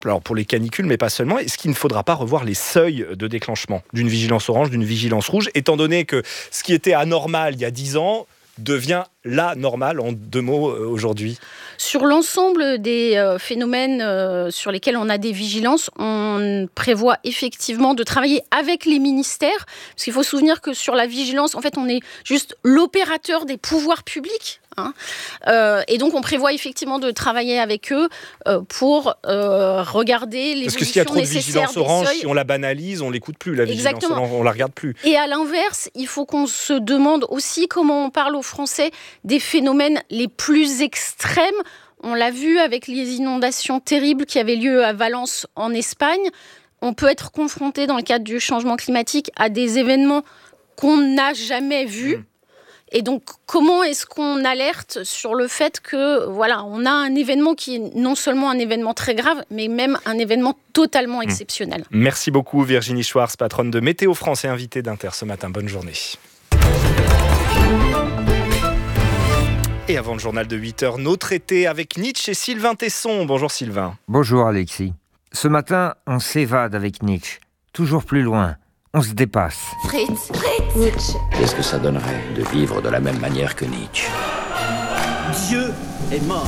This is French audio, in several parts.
alors pour les canicules, mais pas seulement, est-ce qu'il ne faudra pas revoir les seuils de déclenchement d'une vigilance orange, d'une vigilance rouge, étant donné que ce qui était anormal il y a 10 ans devient la normale, en 2 mots, aujourd'hui? Sur l'ensemble des phénomènes sur lesquels on a des vigilances, on prévoit effectivement de travailler avec les ministères, parce qu'il faut se souvenir que sur la vigilance, en fait, on est juste l'opérateur des pouvoirs publics. Et donc on prévoit effectivement de travailler avec eux pour regarder l'évolution nécessaire. Parce que s'il y a trop de vigilance orange, seuils, si on la banalise, on l'écoute plus, la vigilance exactement. orange, on la regarde plus. Et à l'inverse, il faut qu'on se demande aussi comment on parle aux Français des phénomènes les plus extrêmes. On l'a vu avec les inondations terribles qui avaient lieu à Valence en Espagne. On peut être confronté dans le cadre du changement climatique à des événements qu'on n'a jamais vus. Et donc, comment est-ce qu'on alerte sur le fait que, voilà, on a un événement qui est non seulement un événement très grave, mais même un événement totalement exceptionnel. Merci beaucoup Virginie Schwarz, patronne de Météo France et invitée d'Inter ce matin. Bonne journée. Et avant le journal de 8h, notre été avec Nietzsche et Sylvain Tesson. Bonjour Sylvain. Bonjour Alexis. Ce matin, on s'évade avec Nietzsche. Toujours plus loin. On se dépasse. Fritz, Nietzsche. Qu'est-ce que ça donnerait de vivre de la même manière que Nietzsche? Dieu est mort.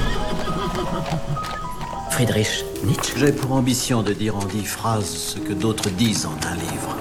Friedrich Nietzsche. J'ai pour ambition de dire en 10 phrases ce que d'autres disent en un livre.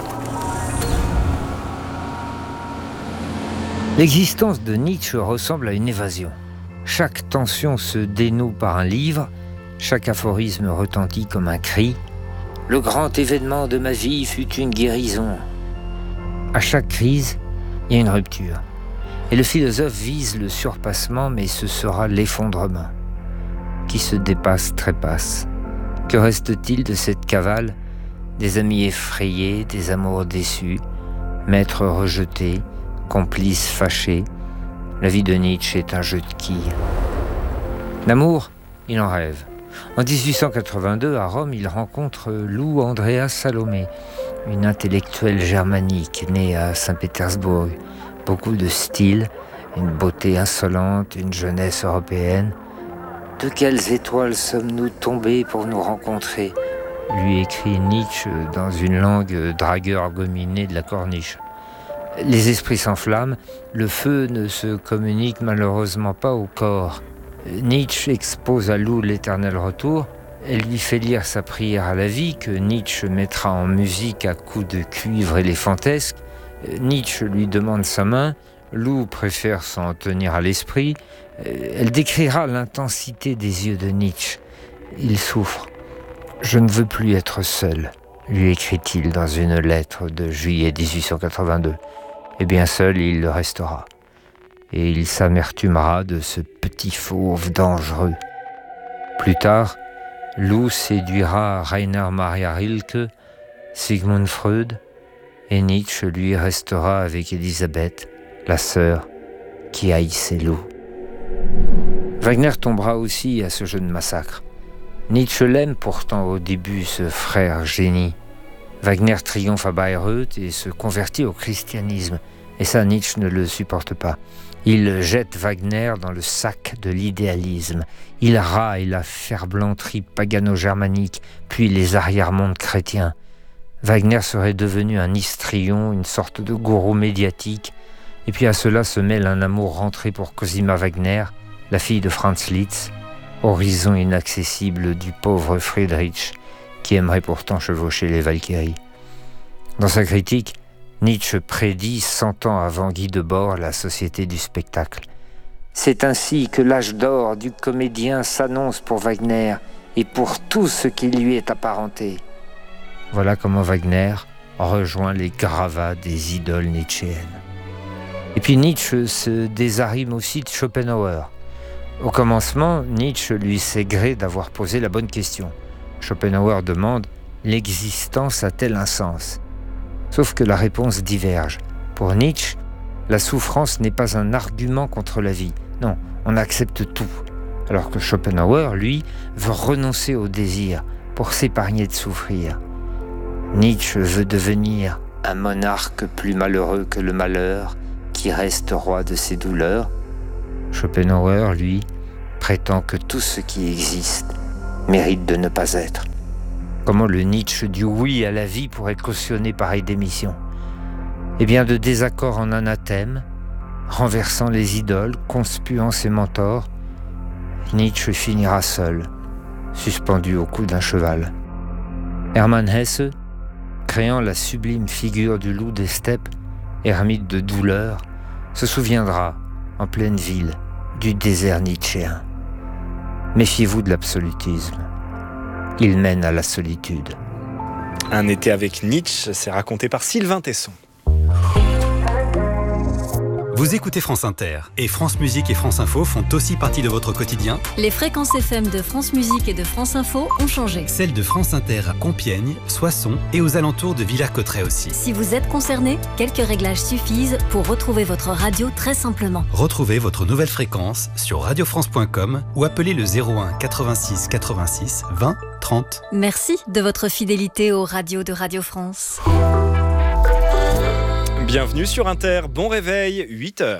L'existence de Nietzsche ressemble à une évasion. Chaque tension se dénoue par un livre, chaque aphorisme retentit comme un cri. Le grand événement de ma vie fut une guérison. À chaque crise, il y a une rupture. Et le philosophe vise le surpassement, mais ce sera l'effondrement. Qui se dépasse trépasse. Que reste-t-il de cette cavale? Des amis effrayés, des amours déçus, maîtres rejetés, complices fâchés. La vie de Nietzsche est un jeu de quilles. L'amour, il en rêve. En 1882, à Rome, il rencontre Lou Andrea Salomé, une intellectuelle germanique née à Saint-Pétersbourg. Beaucoup de style, une beauté insolente, une jeunesse européenne. De quelles étoiles sommes-nous tombés pour nous rencontrer? Lui écrit Nietzsche dans une langue dragueur gominé de la corniche. Les esprits s'enflamment, le feu ne se communique malheureusement pas au corps. Nietzsche expose à Lou l'éternel retour. Elle lui fait lire sa prière à la vie que Nietzsche mettra en musique à coups de cuivre éléphantesque. Nietzsche lui demande sa main. Lou préfère s'en tenir à l'esprit. Elle décrira l'intensité des yeux de Nietzsche. Il souffre. « Je ne veux plus être seul », lui écrit-il dans une lettre de juillet 1882. Et bien seul, il le restera. Et il s'amertumera de ce petit fauve dangereux. Plus tard, Lou séduira Rainer Maria Rilke, Sigmund Freud, et Nietzsche lui restera avec Elisabeth, la sœur qui haïssait Lou. Wagner tombera aussi à ce jeu de massacre. Nietzsche l'aime pourtant au début, ce frère génie. Wagner triomphe à Bayreuth et se convertit au christianisme. Et ça, Nietzsche ne le supporte pas. Il jette Wagner dans le sac de l'idéalisme. Il raille la ferblanterie pagano-germanique, puis les arrière-mondes chrétiens. Wagner serait devenu un histrion, une sorte de gourou médiatique. Et puis à cela se mêle un amour rentré pour Cosima Wagner, la fille de Franz Liszt, horizon inaccessible du pauvre Friedrich, qui aimerait pourtant chevaucher les Valkyries. Dans sa critique, Nietzsche prédit 100 ans avant Guy Debord la société du spectacle. C'est ainsi que l'âge d'or du comédien s'annonce pour Wagner et pour tout ce qui lui est apparenté. Voilà comment Wagner rejoint les gravats des idoles nietzschéennes. Et puis Nietzsche se désarime aussi de Schopenhauer. Au commencement, Nietzsche lui sait gré d'avoir posé la bonne question. Schopenhauer demande « L'existence a-t-elle un sens ?» Sauf que la réponse diverge. Pour Nietzsche, la souffrance n'est pas un argument contre la vie. Non, on accepte tout. Alors que Schopenhauer, lui, veut renoncer au désir pour s'épargner de souffrir. Nietzsche veut devenir un monarque plus malheureux que le malheur, qui reste roi de ses douleurs. Schopenhauer, lui, prétend que tout ce qui existe mérite de ne pas être. Comment le Nietzsche du oui à la vie pourrait cautionner pareille démission ? Eh bien, de désaccord en anathème, renversant les idoles, conspuant ses mentors, Nietzsche finira seul, suspendu au cou d'un cheval. Hermann Hesse, créant la sublime figure du loup des steppes, ermite de douleur, se souviendra, en pleine ville, du désert nietzschéen. Méfiez-vous de l'absolutisme. Il mène à la solitude. Un été avec Nietzsche, c'est raconté par Sylvain Tesson. Vous écoutez France Inter et France Musique et France Info font aussi partie de votre quotidien. Les fréquences FM de France Musique et de France Info ont changé. Celles de France Inter à Compiègne, Soissons et aux alentours de Villers-Cotterêts aussi. Si vous êtes concerné, quelques réglages suffisent pour retrouver votre radio très simplement. Retrouvez votre nouvelle fréquence sur radiofrance.com ou appelez le 01 86 86 20 30. Merci de votre fidélité aux radios de Radio France. Bienvenue sur Inter, bon réveil, 8h.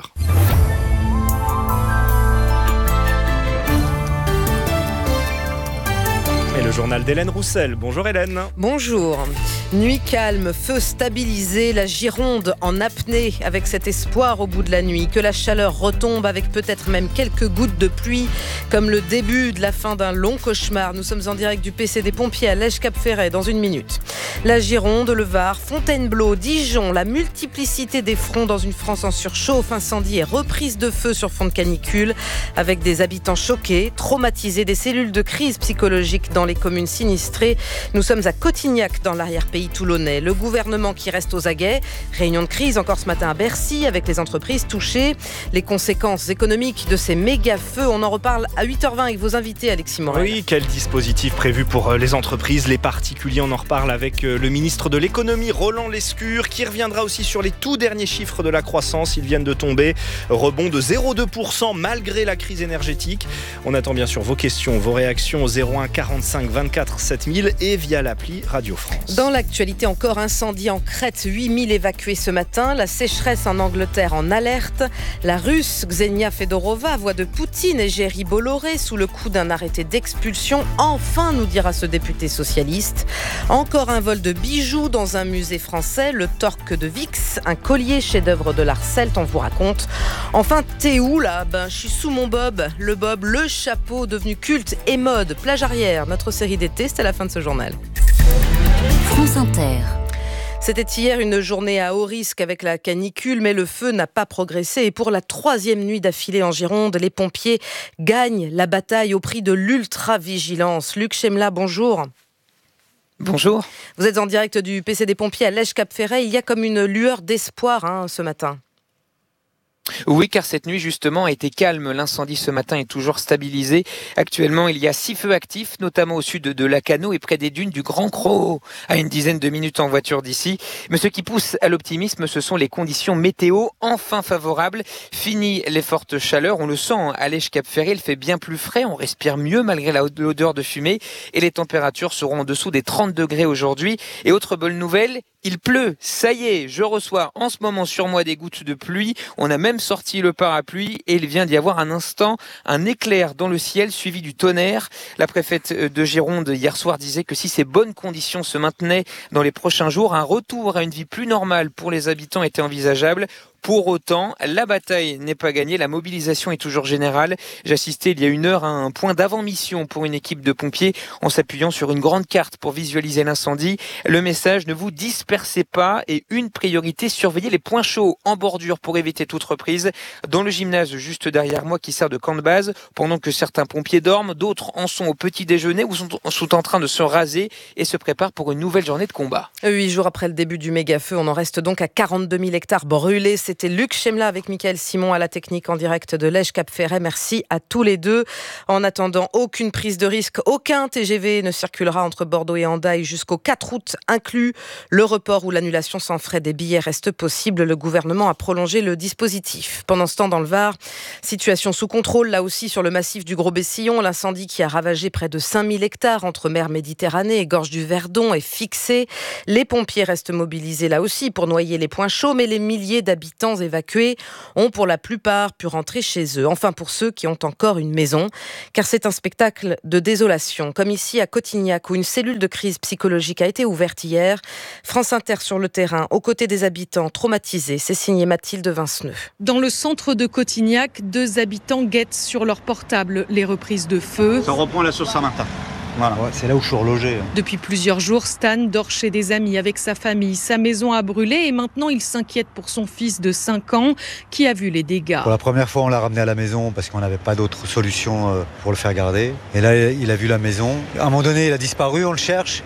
Et le journal d'Hélène Roussel. Bonjour Hélène. Bonjour. Nuit calme, feu stabilisé, la Gironde en apnée avec cet espoir au bout de la nuit que la chaleur retombe avec peut-être même quelques gouttes de pluie comme le début de la fin d'un long cauchemar. Nous sommes en direct du PC des pompiers à Lège-Cap-Ferret dans une minute. La Gironde, le Var, Fontainebleau, Dijon, la multiplicité des fronts dans une France en surchauffe, incendie et reprise de feu sur fond de canicule avec des habitants choqués, traumatisés, des cellules de crise psychologique dans les communes sinistrées. Nous sommes à Cotignac dans l'arrière-pays toulonnais. Le gouvernement qui reste aux aguets. Réunion de crise encore ce matin à Bercy avec les entreprises touchées. Les conséquences économiques de ces méga-feux, on en reparle à 8h20 avec vos invités, Alexis Morel. Oui, quel dispositif prévu pour les entreprises, les particuliers? On en reparle avec le ministre de l'économie, Roland Lescure, qui reviendra aussi sur les tout derniers chiffres de la croissance. Ils viennent de tomber. Rebond de 0,2% malgré la crise énergétique. On attend bien sûr vos questions, vos réactions au 01 45 24 7000 et via l'appli Radio France. Dans l'actualité encore, incendie en Crète, 8000 évacués ce matin. La sécheresse en Angleterre en alerte. La Russe Ksenia Fedorova, voix de Poutine, et Géry Bolloré sous le coup d'un arrêté d'expulsion. Enfin, nous dira ce député socialiste. Encore un vol de bijoux dans un musée français, le Torque de Vix, un collier chef-d'œuvre de l'art celte, on vous raconte. Enfin, t'es où là ? Je suis sous mon bob, le chapeau devenu culte et mode, plage arrière. Notre série d'été, c'était la fin de ce journal. France Inter. C'était hier une journée à haut risque avec la canicule, mais le feu n'a pas progressé. Et pour la 3e nuit d'affilée en Gironde, les pompiers gagnent la bataille au prix de l'ultra-vigilance. Luc Chemla, bonjour. Bonjour. Vous êtes en direct du PC des pompiers à Lège-Cap-Ferret. Il y a comme une lueur d'espoir ce matin. Oui, car cette nuit, justement, a été calme. L'incendie ce matin est toujours stabilisé. Actuellement, il y a 6 feux actifs, notamment au sud de Lacanau et près des dunes du Grand Cros, à une dizaine de minutes en voiture d'ici. Mais ce qui pousse à l'optimisme, ce sont les conditions météo enfin favorables. Fini les fortes chaleurs. On le sent à Lège-Cap-Ferret, il fait bien plus frais. On respire mieux malgré l'odeur de fumée. Et les températures seront en dessous des 30 degrés aujourd'hui. Et autre bonne nouvelle, il pleut. Ça y est, je reçois en ce moment sur moi des gouttes de pluie. On a même sorti le parapluie et il vient d'y avoir un instant un éclair dans le ciel suivi du tonnerre. La préfète de Gironde hier soir disait que si ces bonnes conditions se maintenaient dans les prochains jours, un retour à une vie plus normale pour les habitants était envisageable. Pour autant, la bataille n'est pas gagnée, la mobilisation est toujours générale. J'assistais il y a 1 heure à un point d'avant-mission pour une équipe de pompiers en s'appuyant sur une grande carte pour visualiser l'incendie. Le message, ne vous dispersez pas et une priorité, surveillez les points chauds en bordure pour éviter toute reprise. Dans le gymnase juste derrière moi qui sert de camp de base, pendant que certains pompiers dorment, d'autres en sont au petit déjeuner ou sont en train de se raser et se préparent pour une nouvelle journée de combat. 8 jours après le début du méga-feu, on en reste donc à 42 000 hectares brûlés. C'était Luc Chemla avec Mickaël Simon à la technique en direct de Lège-Cap-Ferret. Merci à tous les deux. En attendant, aucune prise de risque, aucun TGV ne circulera entre Bordeaux et Hendaye jusqu'au 4 août inclus. Le report ou l'annulation sans frais des billets reste possible. Le gouvernement a prolongé le dispositif. Pendant ce temps, dans le Var, situation sous contrôle, là aussi sur le massif du Gros-Bessillon. L'incendie qui a ravagé près de 5000 hectares entre mer Méditerranée et gorge du Verdon est fixé. Les pompiers restent mobilisés là aussi pour noyer les points chauds, mais les milliers d'habitants habitants évacués ont pour la plupart pu rentrer chez eux. Enfin pour ceux qui ont encore une maison, car c'est un spectacle de désolation, comme ici à Cotignac où une cellule de crise psychologique a été ouverte hier. France Inter sur le terrain, aux côtés des habitants traumatisés. C'est signé Mathilde Vinceneux. Dans le centre de Cotignac, 2 habitants guettent sur leur portable les reprises de feu. Ça reprend la sauce Saint-Martin. Voilà. Ouais, c'est là où je suis relogé. Depuis plusieurs jours, Stan dort chez des amis avec sa famille. Sa maison a brûlé et maintenant il s'inquiète pour son fils de 5 ans qui a vu les dégâts. Pour la première fois, on l'a ramené à la maison parce qu'on n'avait pas d'autre solution pour le faire garder. Et là, il a vu la maison. À un moment donné, il a disparu, on le cherche.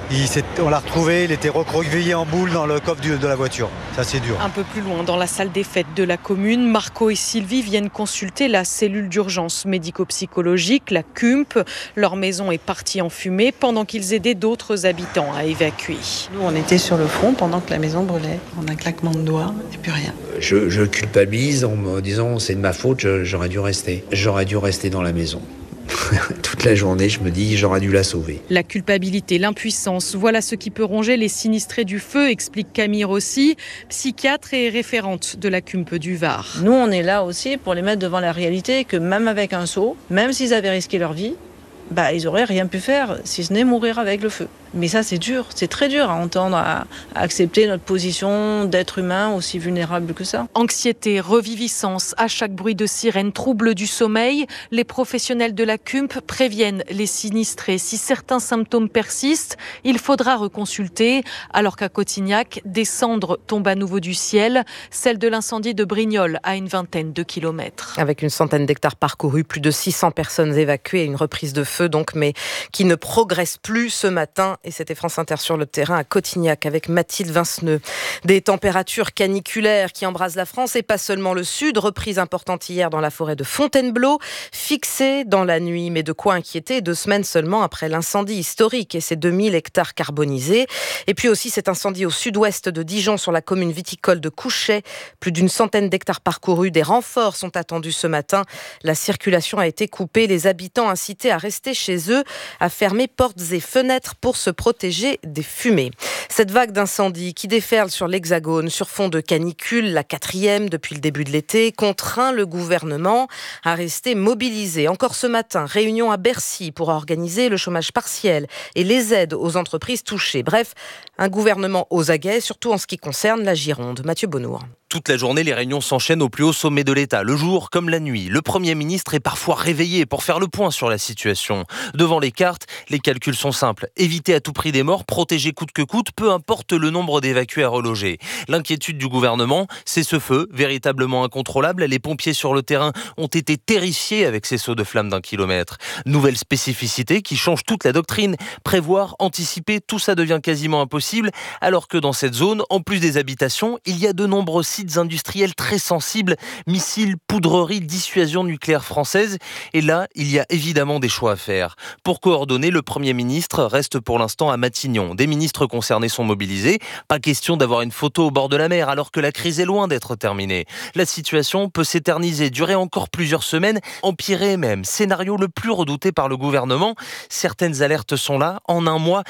On l'a retrouvé, il était recroquevillé en boule dans le coffre de la voiture. Ça, c'est dur. Un peu plus loin, dans la salle des fêtes de la commune, Marco et Sylvie viennent consulter la cellule d'urgence médico-psychologique, la CUMP. Leur maison est partie en fumée pendant qu'ils aidaient d'autres habitants à évacuer. Nous, on était sur le front pendant que la maison brûlait. En un claquement de doigts et plus rien. Je culpabilise en me disant c'est de ma faute, j'aurais dû rester. J'aurais dû rester dans la maison. Toute la journée, je me dis j'aurais dû la sauver. La culpabilité, l'impuissance, voilà ce qui peut ronger les sinistrés du feu, explique Camille Rossi, psychiatre et référente de la CUMP du Var. Nous, on est là aussi pour les mettre devant la réalité que même avec un seau, même s'ils avaient risqué leur vie, ils n'auraient rien pu faire si ce n'est mourir avec le feu. Mais ça, c'est dur, c'est très dur à entendre, à accepter notre position d'être humain aussi vulnérable que ça. Anxiété, reviviscence, à chaque bruit de sirène, trouble du sommeil, les professionnels de la CUMP préviennent les sinistrés. Si certains symptômes persistent, il faudra reconsulter. Alors qu'à Cotignac, des cendres tombent à nouveau du ciel, celle de l'incendie de Brignoles à une vingtaine de kilomètres. Avec une centaine d'hectares parcourus, plus de 600 personnes évacuées, une reprise de feu donc, mais qui ne progresse plus ce matin. Et c'était France Inter sur le terrain à Cotignac avec Mathilde Vinceneux. Des températures caniculaires qui embrasent la France et pas seulement le sud. Reprise importante hier dans la forêt de Fontainebleau, fixée dans la nuit. Mais de quoi inquiéter 2 semaines seulement après l'incendie historique et ses 2000 hectares carbonisés. Et puis aussi cet incendie au sud-ouest de Dijon sur la commune viticole de Couchet. Plus d'une centaine d'hectares parcourus. Des renforts sont attendus ce matin. La circulation a été coupée. Les habitants incités à rester chez eux, à fermer portes et fenêtres pour se protéger des fumées. Cette vague d'incendie qui déferle sur l'Hexagone sur fond de canicule, la 4e depuis le début de l'été, contraint le gouvernement à rester mobilisé. Encore ce matin, réunion à Bercy pour organiser le chômage partiel et les aides aux entreprises touchées. Bref, un gouvernement aux aguets, surtout en ce qui concerne la Gironde. Mathieu Bonnour. Toute la journée, les réunions s'enchaînent au plus haut sommet de l'État, le jour comme la nuit. Le Premier ministre est parfois réveillé pour faire le point sur la situation. Devant les cartes, les calculs sont simples. Éviter à tout prix des morts, protéger coûte que coûte, peu importe le nombre d'évacués à reloger. L'inquiétude du gouvernement, c'est ce feu, véritablement incontrôlable. Les pompiers sur le terrain ont été terrifiés avec ces sauts de flammes d'1 kilomètre. Nouvelle spécificité qui change toute la doctrine. Prévoir, anticiper, tout ça devient quasiment impossible, alors que dans cette zone, en plus des habitations, il y a de nombreux sites industriels très sensibles, missiles, poudreries, dissuasion nucléaire française. Et là, il y a évidemment des choix à faire. Pour coordonner, le Premier ministre reste pour l'instant à Matignon. Des ministres concernés sont mobilisés. Pas question d'avoir une photo au bord de la mer alors que la crise est loin d'être terminée. La situation peut s'éterniser, durer encore plusieurs semaines, empirer même. Scénario le plus redouté par le gouvernement. Certaines alertes sont là. En un mois,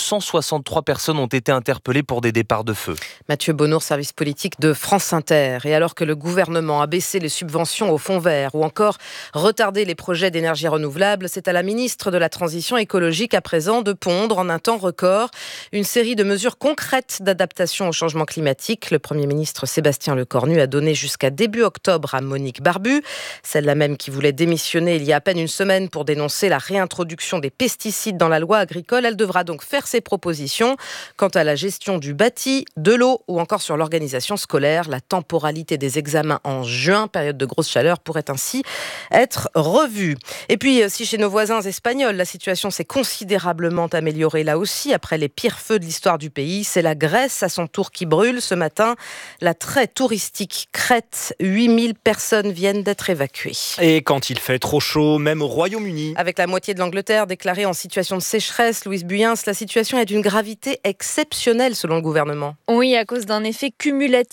263 personnes ont été interpellées pour des départs de feu. Mathieu Bonnour, service politique de France Inter. Et alors que le gouvernement a baissé les subventions au fonds vert ou encore retardé les projets d'énergie renouvelable, c'est à la ministre de la Transition écologique à présent de pondre en un temps record une série de mesures concrètes d'adaptation au changement climatique. Le Premier ministre Sébastien Lecornu a donné jusqu'à début octobre à Monique Barbu, celle-là même qui voulait démissionner il y a à peine une semaine pour dénoncer la réintroduction des pesticides dans la loi agricole. Elle devra donc faire ses propositions quant à la gestion du bâti, de l'eau ou encore sur l'organisation scolaire. La temporalité des examens en juin, période de grosse chaleur, pourrait ainsi être revue. Et puis, si chez nos voisins espagnols, la situation s'est considérablement améliorée là aussi, après les pires feux de l'histoire du pays, c'est la Grèce à son tour qui brûle. Ce matin, la très touristique Crète, 8000 personnes viennent d'être évacuées. Et quand il fait trop chaud, même au Royaume-Uni. Avec la moitié de l'Angleterre déclarée en situation de sécheresse, Louise Buyens, la situation est d'une gravité exceptionnelle selon le gouvernement. Oui, à cause d'un effet cumulatif, car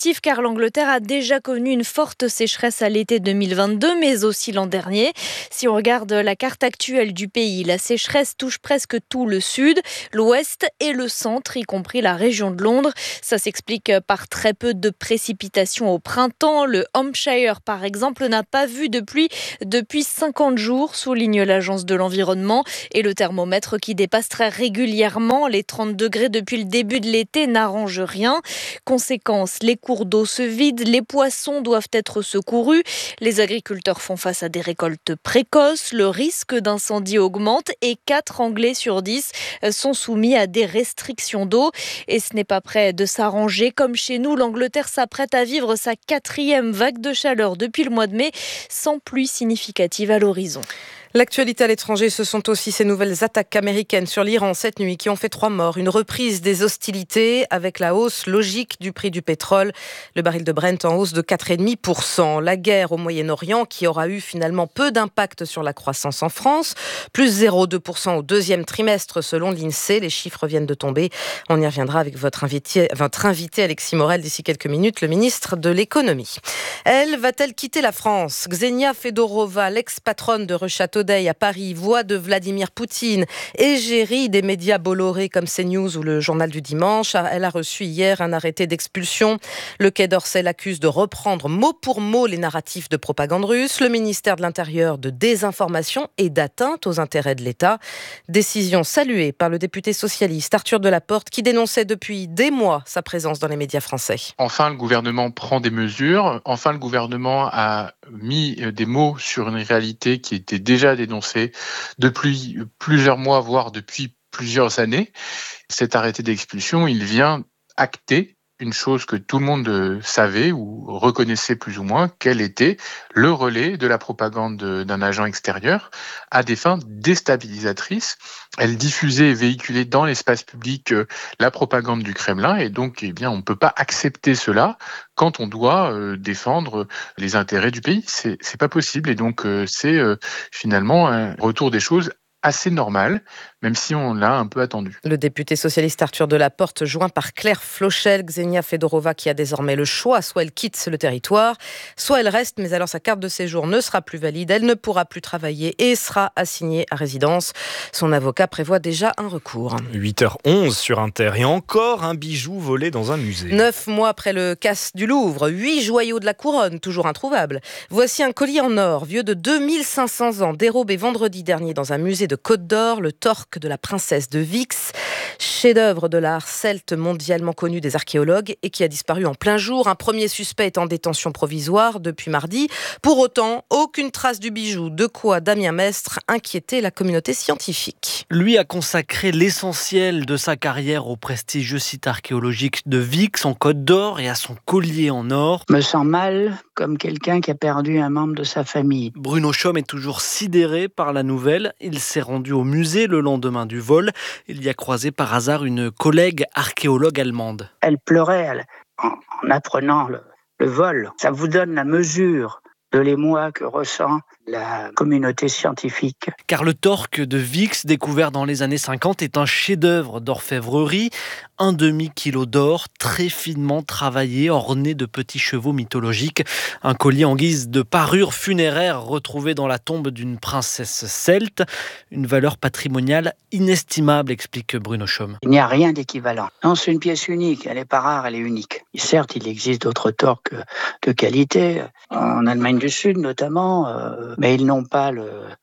l'Angleterre a déjà connu une forte sécheresse à l'été 2022, mais aussi l'an dernier. Si on regarde la carte actuelle du pays, la sécheresse touche presque tout le sud, l'ouest et le centre, y compris la région de Londres. Ça s'explique par très peu de précipitations au printemps. Le Hampshire, par exemple, n'a pas vu de pluie depuis 50 jours, souligne l'Agence de l'environnement. Et le thermomètre qui dépasse très régulièrement les 30 degrés depuis le début de l'été n'arrange rien. Conséquence, les cours d'eau se vident, les poissons doivent être secourus, les agriculteurs font face à des récoltes précoces, le risque d'incendie augmente et 4 Anglais sur 10 sont soumis à des restrictions d'eau. Et ce n'est pas près de s'arranger. Comme chez nous, l'Angleterre s'apprête à vivre sa 4e vague de chaleur depuis le mois de mai, sans pluie significative à l'horizon. L'actualité à l'étranger, ce sont aussi ces nouvelles attaques américaines sur l'Iran cette nuit qui ont fait 3 morts. Une reprise des hostilités avec la hausse logique du prix du pétrole. Le baril de Brent en hausse de 4,5%. La guerre au Moyen-Orient qui aura eu finalement peu d'impact sur la croissance en France. Plus 0,2% au 2e trimestre selon l'INSEE. Les chiffres viennent de tomber. On y reviendra avec votre invité Alexis Morel d'ici quelques minutes, le ministre de l'économie. Elle va-t-elle quitter la France ? Ksenia Fedorova, l'ex-patronne de Rechâteau à Paris, voix de Vladimir Poutine, égérie des médias Bolloré comme CNews ou le Journal du Dimanche. Elle a reçu hier un arrêté d'expulsion. Le Quai d'Orsay l'accuse de reprendre mot pour mot les narratifs de propagande russe. Le ministère de l'Intérieur de désinformation et d'atteinte aux intérêts de l'État. Décision saluée par le député socialiste Arthur Delaporte qui dénonçait depuis des mois sa présence dans les médias français. Enfin, le gouvernement prend des mesures. Enfin, le gouvernement a mis des mots sur une réalité qui était déjà dénoncée depuis plusieurs mois, voire depuis plusieurs années. Cet arrêté d'expulsion, il vient acter une chose que tout le monde savait ou reconnaissait plus ou moins, quel était le relais de la propagande d'un agent extérieur à des fins déstabilisatrices. Elle diffusait et véhiculait dans l'espace public la propagande du Kremlin et donc on ne peut pas accepter cela quand on doit défendre les intérêts du pays. C'est pas possible et donc c'est finalement un retour des choses assez normal, même si on l'a un peu attendu. Le député socialiste Arthur Delaporte, joint par Claire Flochel, Ksenia Fedorova qui a désormais le choix, soit elle quitte le territoire, soit elle reste, mais alors sa carte de séjour ne sera plus valide, elle ne pourra plus travailler et sera assignée à résidence. Son avocat prévoit déjà un recours. 8h11 sur Inter et encore un bijou volé dans un musée. 9 mois après le casse du Louvre, 8 joyaux de la couronne, toujours introuvables. Voici un collier en or, vieux de 2500 ans, dérobé vendredi dernier dans un musée de Côte d'Or, le torque de la princesse de Vix, chef-d'œuvre de l'art celte mondialement connu des archéologues et qui a disparu en plein jour. Un premier suspect est en détention provisoire depuis mardi. Pour autant, aucune trace du bijou, de quoi Damien Mestre inquiétait la communauté scientifique. Lui a consacré l'essentiel de sa carrière au prestigieux site archéologique de Vix en Côte d'Or et à son collier en or. Me sens mal comme quelqu'un qui a perdu un membre de sa famille. Bruno Chaume est toujours sidéré par la nouvelle. Il s'est rendu au musée le lendemain du vol. Il y a croisé par hasard une collègue archéologue allemande. Elle pleurait en apprenant le vol. Ça vous donne la mesure de l'émoi que ressent la communauté scientifique. Car le torque de Vix, découvert dans les années 50, est un chef-d'œuvre d'orfèvrerie. 1/2 kilo d'or, très finement travaillé, orné de petits chevaux mythologiques. Un collier en guise de parure funéraire retrouvé dans la tombe d'une princesse celte. Une valeur patrimoniale inestimable, explique Bruno Chaume. Il n'y a rien d'équivalent. Non, c'est une pièce unique. Elle n'est pas rare, elle est unique. Certes, il existe d'autres torques de qualité, en Allemagne du Sud notamment, mais ils n'ont pas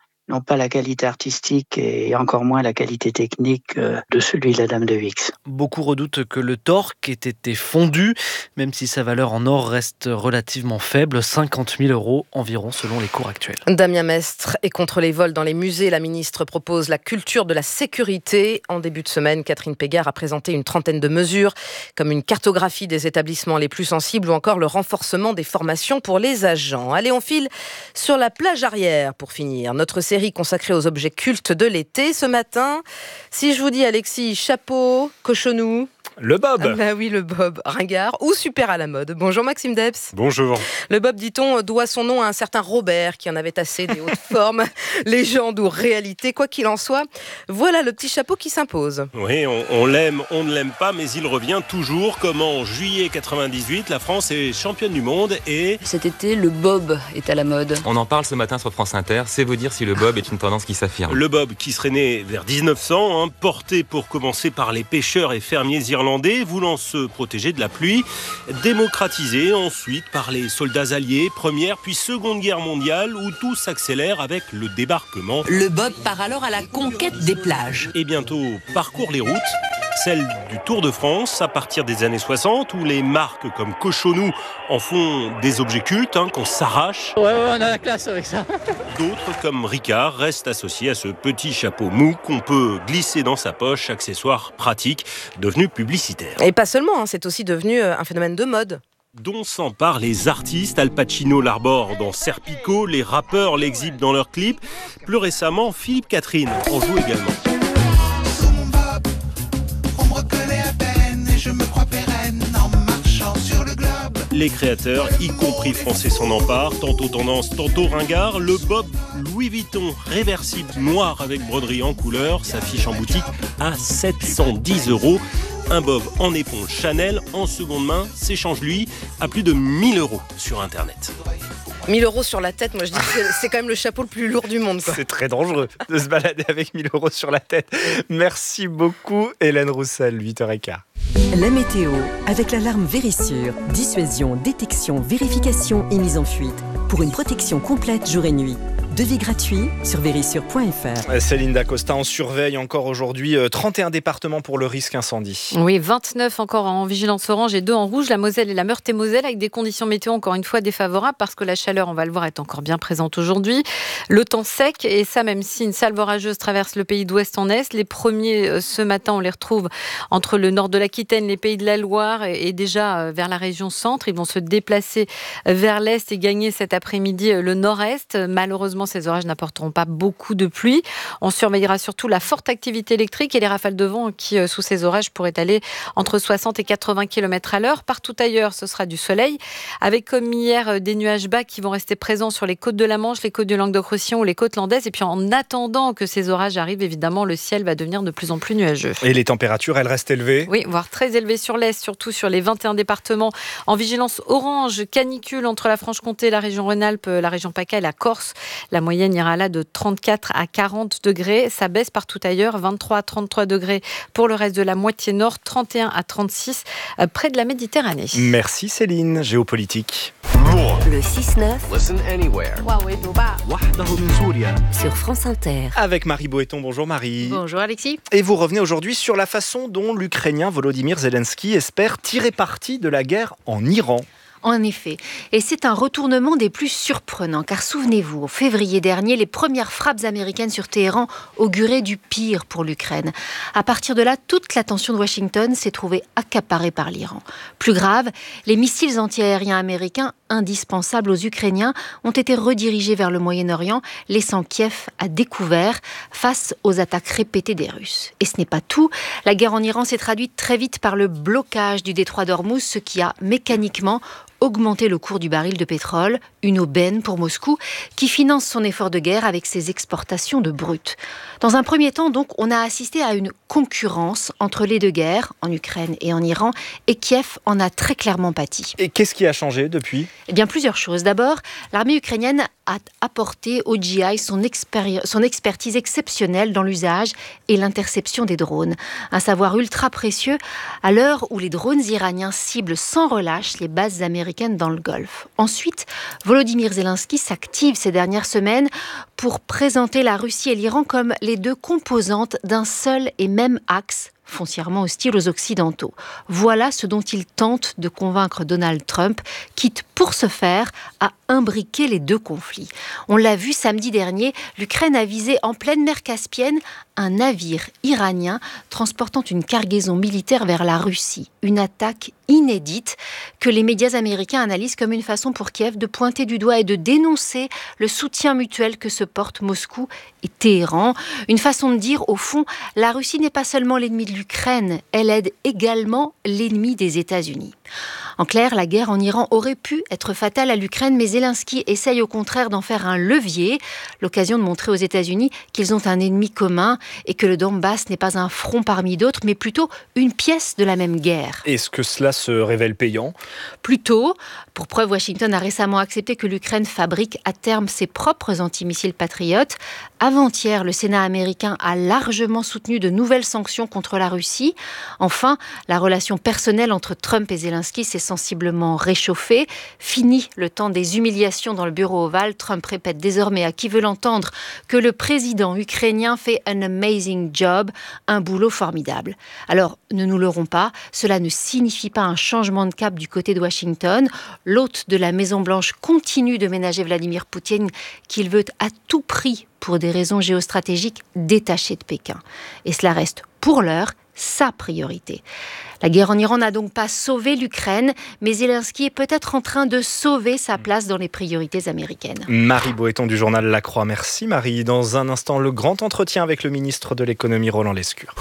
la qualité artistique et encore moins la qualité technique de celui de la Dame de Vix. Beaucoup redoutent que le torque ait été fondu, même si sa valeur en or reste relativement faible, 50 000 € environ selon les cours actuels. Damien Mestre est contre les vols dans les musées. La ministre propose la culture de la sécurité. En début de semaine, Catherine Pégard a présenté une trentaine de mesures, comme une cartographie des établissements les plus sensibles ou encore le renforcement des formations pour les agents. Allez, on file sur la plage arrière pour finir. Notre série consacrée aux objets cultes de l'été. Ce matin, si je vous dis Alexis, chapeau, cochonou... Le bob. Ah bah oui, le bob, ringard ou super à la mode. Bonjour Maxime Debs. Bonjour. Le bob, dit-on, doit son nom à un certain Robert qui en avait assez des hautes formes, légende ou réalité, quoi qu'il en soit. Voilà le petit chapeau qui s'impose. Oui, on l'aime, on ne l'aime pas, mais il revient toujours. Comme en juillet 98, la France est championne du monde et... Cet été, le bob est à la mode. On en parle ce matin sur France Inter, c'est vous dire si le bob est une tendance qui s'affirme. Le bob qui serait né vers 1900, porté pour commencer par les pêcheurs et fermiers irlandais, voulant se protéger de la pluie, démocratisé ensuite par les soldats alliés, Première puis Seconde Guerre mondiale, où tout s'accélère avec le débarquement. Le bob part alors à la conquête des plages. Et bientôt parcourt les routes, celle du Tour de France à partir des années 60, où les marques comme Cochonou en font des objets cultes, qu'on s'arrache. Ouais, on a la classe avec ça. D'autres, comme Ricard, restent associés à ce petit chapeau mou qu'on peut glisser dans sa poche, accessoire pratique, devenu publicitaire. Et pas seulement, c'est aussi devenu un phénomène de mode. Dont s'emparent les artistes. Al Pacino l'arbore dans Serpico, les rappeurs l'exhibent dans leurs clips. Plus récemment, Philippe Catherine en joue également. Sous mon bob, on me reconnaît à peine et je me crois pérenne en marchant sur le globe. Les créateurs, y compris français, s'en emparent, tantôt tendance, tantôt ringard. Le bob Louis Vuitton réversible noir avec broderie en couleur s'affiche en boutique à 710 €. Un bob en éponge Chanel en seconde main s'échange lui à plus de 1 000 € sur Internet. 1 000 € sur la tête, moi je dis que c'est quand même le chapeau le plus lourd du monde, quoi. C'est très dangereux de se balader avec 1 000 € sur la tête. Merci beaucoup Hélène Roussel, 8h15. La météo avec l'alarme Vérissure. Dissuasion, détection, vérification et mise en fuite. Pour une protection complète jour et nuit. Devis gratuit sur vérissure.fr. Céline Dacosta, on surveille encore aujourd'hui 31 départements pour le risque incendie. Oui, 29 encore en vigilance orange et 2 en rouge, la Moselle et la Meurthe-et-Moselle, avec des conditions météo encore une fois défavorables parce que la chaleur, on va le voir, est encore bien présente aujourd'hui. Le temps sec, et ça même si une salve orageuse traverse le pays d'ouest en est. Les premiers ce matin, on les retrouve entre le nord de l'Aquitaine, les pays de la Loire et déjà vers la région centre. Ils vont se déplacer vers l'est et gagner cet après-midi le nord-est. Malheureusement, ces orages n'apporteront pas beaucoup de pluie. On surveillera surtout la forte activité électrique et les rafales de vent qui, sous ces orages, pourraient aller entre 60 et 80 km à l'heure. Partout ailleurs, ce sera du soleil, avec comme hier des nuages bas qui vont rester présents sur les côtes de la Manche, les côtes du Languedoc-Roussillon ou les côtes landaises. Et puis en attendant que ces orages arrivent, évidemment, le ciel va devenir de plus en plus nuageux. Et les températures, elles restent élevées ? Oui, voire très élevées sur l'est, surtout sur les 21 départements en vigilance orange, canicule entre la Franche-Comté, la région Rhône-Alpes, la région PACA et la Corse. La moyenne ira là de 34 à 40 degrés. Ça baisse partout ailleurs, 23 à 33 degrés pour le reste de la moitié nord, 31 à 36 près de la Méditerranée. Merci Céline. Géopolitique. Le 6-9. Listen anywhere. Sur France Inter. Avec Marie Boéton. Bonjour Marie. Bonjour Alexis. Et vous revenez aujourd'hui sur la façon dont l'Ukrainien Volodymyr Zelensky espère tirer parti de la guerre en Iran. En effet, et c'est un retournement des plus surprenants, car souvenez-vous, en février dernier, les premières frappes américaines sur Téhéran auguraient du pire pour l'Ukraine. À partir de là, toute l'attention de Washington s'est trouvée accaparée par l'Iran. Plus grave, les missiles antiaériens américains, indispensables aux Ukrainiens, ont été redirigés vers le Moyen-Orient, laissant Kiev à découvert face aux attaques répétées des Russes. Et ce n'est pas tout, la guerre en Iran s'est traduite très vite par le blocage du détroit d'Ormuz, ce qui a mécaniquement augmenter le cours du baril de pétrole, une aubaine pour Moscou, qui finance son effort de guerre avec ses exportations de brut. Dans un premier temps, donc, on a assisté à une concurrence entre les deux guerres, en Ukraine et en Iran, et Kiev en a très clairement pâti. Et qu'est-ce qui a changé depuis ? Eh bien, plusieurs choses. D'abord, l'armée ukrainienne a apporté au GI son expertise exceptionnelle dans l'usage et l'interception des drones. Un savoir ultra précieux à l'heure où les drones iraniens ciblent sans relâche les bases américaines dans le Golfe. Ensuite, Volodymyr Zelensky s'active ces dernières semaines pour présenter la Russie et l'Iran comme les deux composantes d'un seul et même axe foncièrement hostile aux Occidentaux. Voilà ce dont il tente de convaincre Donald Trump, quitte pour ce faire à imbriquer les deux conflits. On l'a vu samedi dernier, l'Ukraine a visé en pleine mer Caspienne un navire iranien transportant une cargaison militaire vers la Russie. Une attaque inédite que les médias américains analysent comme une façon pour Kiev de pointer du doigt et de dénoncer le soutien mutuel que se portent Moscou et Téhéran. Une façon de dire, au fond, la Russie n'est pas seulement l'ennemi de l'Ukraine. Elle aide également l'ennemi des États-Unis. En clair, la guerre en Iran aurait pu être fatale à l'Ukraine, mais Zelensky essaye au contraire d'en faire un levier, l'occasion de montrer aux États-Unis qu'ils ont un ennemi commun et que le Donbass n'est pas un front parmi d'autres, mais plutôt une pièce de la même guerre. Est-ce que cela se révèle payant ? Plutôt. Pour preuve, Washington a récemment accepté que l'Ukraine fabrique à terme ses propres antimissiles patriotes. Avant-hier, le Sénat américain a largement soutenu de nouvelles sanctions contre la Russie. Enfin, la relation personnelle entre Trump et Zelensky s'est sensiblement réchauffée. Fini le temps des humiliations dans le bureau ovale. Trump répète désormais à qui veut l'entendre que le président ukrainien fait un amazing job, un boulot formidable. Alors, ne nous leurrons pas, cela ne signifie pas un changement de cap du côté de Washington. L'hôte de la Maison-Blanche continue de ménager Vladimir Poutine, qu'il veut à tout prix, pour des raisons géostratégiques, détacher de Pékin. Et cela reste, pour l'heure, sa priorité. La guerre en Iran n'a donc pas sauvé l'Ukraine, mais Zelensky est peut-être en train de sauver sa place dans les priorités américaines. Marie Boéton du journal La Croix. Merci Marie. Dans un instant, le grand entretien avec le ministre de l'économie Roland Lescure.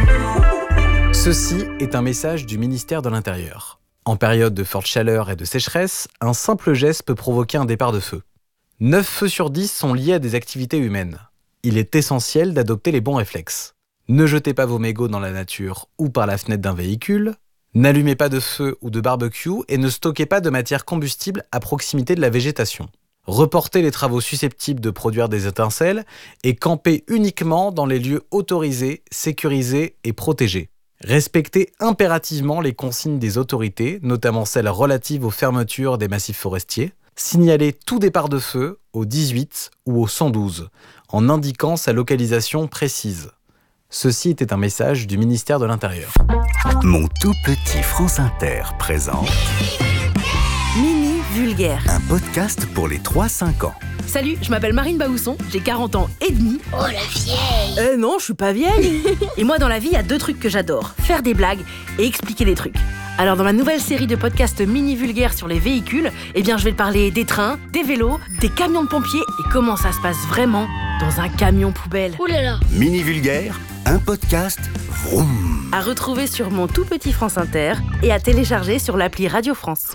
Ceci est un message du ministère de l'Intérieur. En période de forte chaleur et de sécheresse, un simple geste peut provoquer un départ de feu. 9 feux sur 10 sont liés à des activités humaines. Il est essentiel d'adopter les bons réflexes. Ne jetez pas vos mégots dans la nature ou par la fenêtre d'un véhicule. N'allumez pas de feu ou de barbecue et ne stockez pas de matière combustible à proximité de la végétation. Reportez les travaux susceptibles de produire des étincelles et campez uniquement dans les lieux autorisés, sécurisés et protégés. Respectez impérativement les consignes des autorités, notamment celles relatives aux fermetures des massifs forestiers. Signalez tout départ de feu au 18 ou au 112, en indiquant sa localisation précise. Ceci était un message du ministère de l'Intérieur. Mon tout petit France Inter présente Mini Vulgaire, un podcast pour les 3-5 ans. Salut, je m'appelle Marine Baousson, j'ai 40 ans et demi. Oh la vieille! Non, je suis pas vieille. Et moi dans la vie, il y a 2 trucs que j'adore, faire des blagues et expliquer des trucs. Alors dans ma nouvelle série de podcasts mini vulgaires sur les véhicules, je vais te parler des trains, des vélos, des camions de pompiers et comment ça se passe vraiment dans un camion poubelle. Ouh là là! Mini Vulgaire, un podcast vroom. À retrouver sur mon tout petit France Inter et à télécharger sur l'appli Radio France.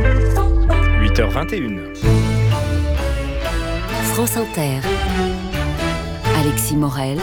8h21. France Inter. Alexis Morel.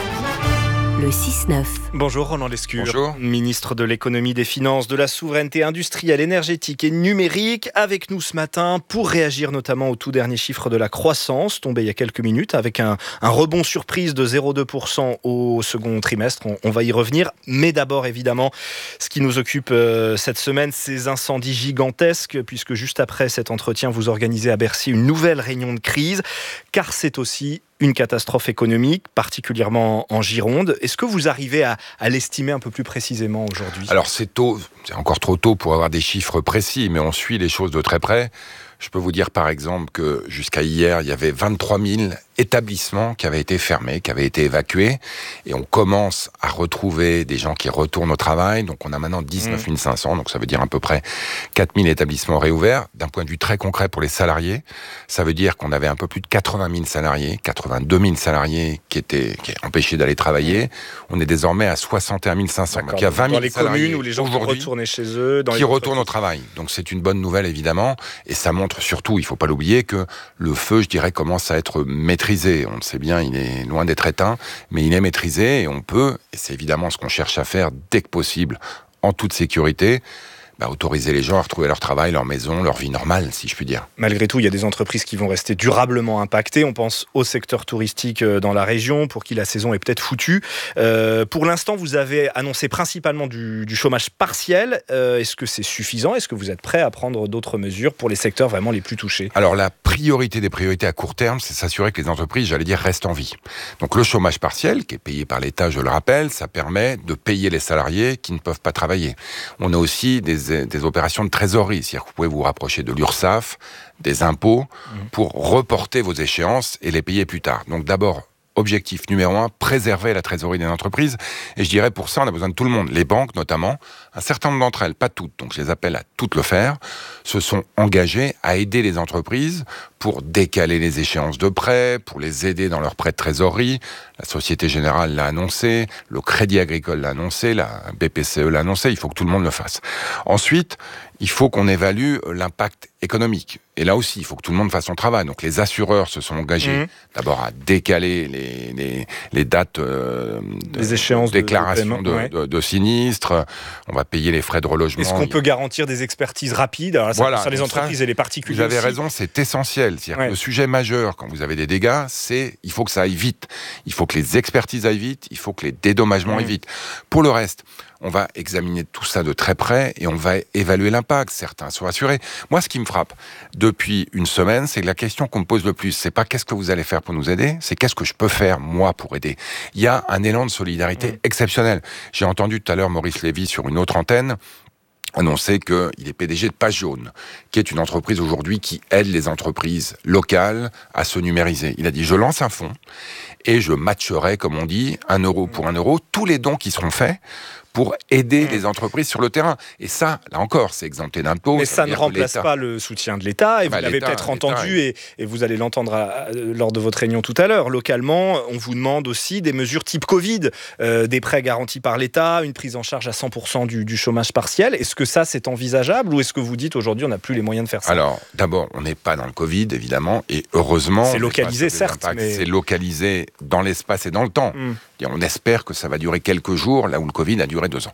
Le 6-9. Bonjour Roland Lescure. Bonjour. Ministre de l'économie, des finances, de la souveraineté industrielle, énergétique et numérique, avec nous ce matin pour réagir notamment aux tout derniers chiffres de la croissance, tombé il y a quelques minutes, avec un rebond surprise de 0,2% au second trimestre. On va y revenir. Mais d'abord, évidemment, ce qui nous occupe cette semaine, ces incendies gigantesques, puisque juste après cet entretien, vous organisez à Bercy une nouvelle réunion de crise, car c'est aussi une catastrophe économique, particulièrement en Gironde. Est-ce que vous arrivez à l'estimer un peu plus précisément aujourd'hui ? Alors c'est tôt, c'est encore trop tôt pour avoir des chiffres précis, mais on suit les choses de très près. Je peux vous dire par exemple que jusqu'à hier, il y avait 23 000 établissements qui avaient été fermés, qui avaient été évacués, et on commence à retrouver des gens qui retournent au travail. Donc on a maintenant 19 500, donc ça veut dire à peu près 4 000 établissements réouverts. D'un point de vue très concret pour les salariés, ça veut dire qu'on avait un peu plus de 80 000 salariés, 82 000 salariés qui étaient empêchés d'aller travailler. On est désormais à 61 500. Donc il y a 20 000 dans les salariés communes où les gens vont retourner chez eux, qui retournent au travail. Donc c'est une bonne nouvelle évidemment, et ça montre surtout, il ne faut pas l'oublier, que le feu, je dirais, commence à être maîtrisé. On le sait bien, il est loin d'être éteint, mais il est maîtrisé et on peut, et c'est évidemment ce qu'on cherche à faire dès que possible, en toute sécurité, autoriser les gens à retrouver leur travail, leur maison, leur vie normale, si je puis dire. Malgré tout, il y a des entreprises qui vont rester durablement impactées. On pense au secteur touristique dans la région, pour qui la saison est peut-être foutue. Pour l'instant, vous avez annoncé principalement du chômage partiel. Est-ce que c'est suffisant ? Est-ce que vous êtes prêt à prendre d'autres mesures pour les secteurs vraiment les plus touchés ? Alors, la priorité des priorités à court terme, c'est s'assurer que les entreprises, restent en vie. Donc, le chômage partiel, qui est payé par l'État, je le rappelle, ça permet de payer les salariés qui ne peuvent pas travailler. On a aussi des opérations de trésorerie, c'est-à-dire que vous pouvez vous rapprocher de l'URSSAF, des impôts, pour reporter vos échéances et les payer plus tard. Donc d'abord, objectif numéro 1, préserver la trésorerie des entreprises. Et je dirais pour ça, on a besoin de tout le monde. Les banques notamment, un certain nombre d'entre elles, pas toutes, donc je les appelle à toutes le faire, se sont engagées à aider les entreprises pour décaler les échéances de prêts, pour les aider dans leurs prêts de trésorerie. La Société Générale l'a annoncé, le Crédit Agricole l'a annoncé, la BPCE l'a annoncé, il faut que tout le monde le fasse. Ensuite, il faut qu'on évalue l'impact économique. Et là aussi, il faut que tout le monde fasse son travail. Donc les assureurs se sont engagés d'abord à décaler les dates les échéances de déclaration de sinistres. On va payer les frais de relogement. Est-ce qu'on peut garantir des expertises rapides? Alors, ça, les entreprises et les particuliers. Vous avez aussi. raison, c'est essentiel. C'est-à-dire que le sujet majeur, quand vous avez des dégâts, c'est il faut que ça aille vite. Il faut que les expertises aillent vite. Il faut que les dédommagements aillent vite. Pour le reste, on va examiner tout ça de très près et on va évaluer l'impact. Certains sont assurés. Moi, ce qui me frappe depuis une semaine, c'est que la question qu'on me pose le plus, c'est pas qu'est-ce que vous allez faire pour nous aider, c'est qu'est-ce que je peux faire, moi, pour aider. Il y a un élan de solidarité exceptionnel. J'ai entendu tout à l'heure Maurice Lévy sur une autre antenne annoncer qu'il est PDG de Page Jaune, qui est une entreprise aujourd'hui qui aide les entreprises locales à se numériser. Il a dit, je lance un fonds et je matcherai, comme on dit, 1 euro pour 1 euro, tous les dons qui seront faits pour aider les entreprises sur le terrain. Et ça, là encore, c'est exempté d'impôts. Mais ça ne remplace pas le soutien de l'État, et vous l'avez peut-être entendu, et vous allez l'entendre lors de votre réunion tout à l'heure. Localement, on vous demande aussi des mesures type Covid, des prêts garantis par l'État, une prise en charge à 100% du chômage partiel. Est-ce que ça, c'est envisageable, ou est-ce que vous dites aujourd'hui, on n'a plus les moyens de faire ça? Alors, d'abord, on n'est pas dans le Covid, évidemment, et heureusement... C'est localisé, certes, mais... C'est localisé dans l'espace et dans le temps. On espère que ça va durer quelques jours, là où le Covid a duré 2 ans.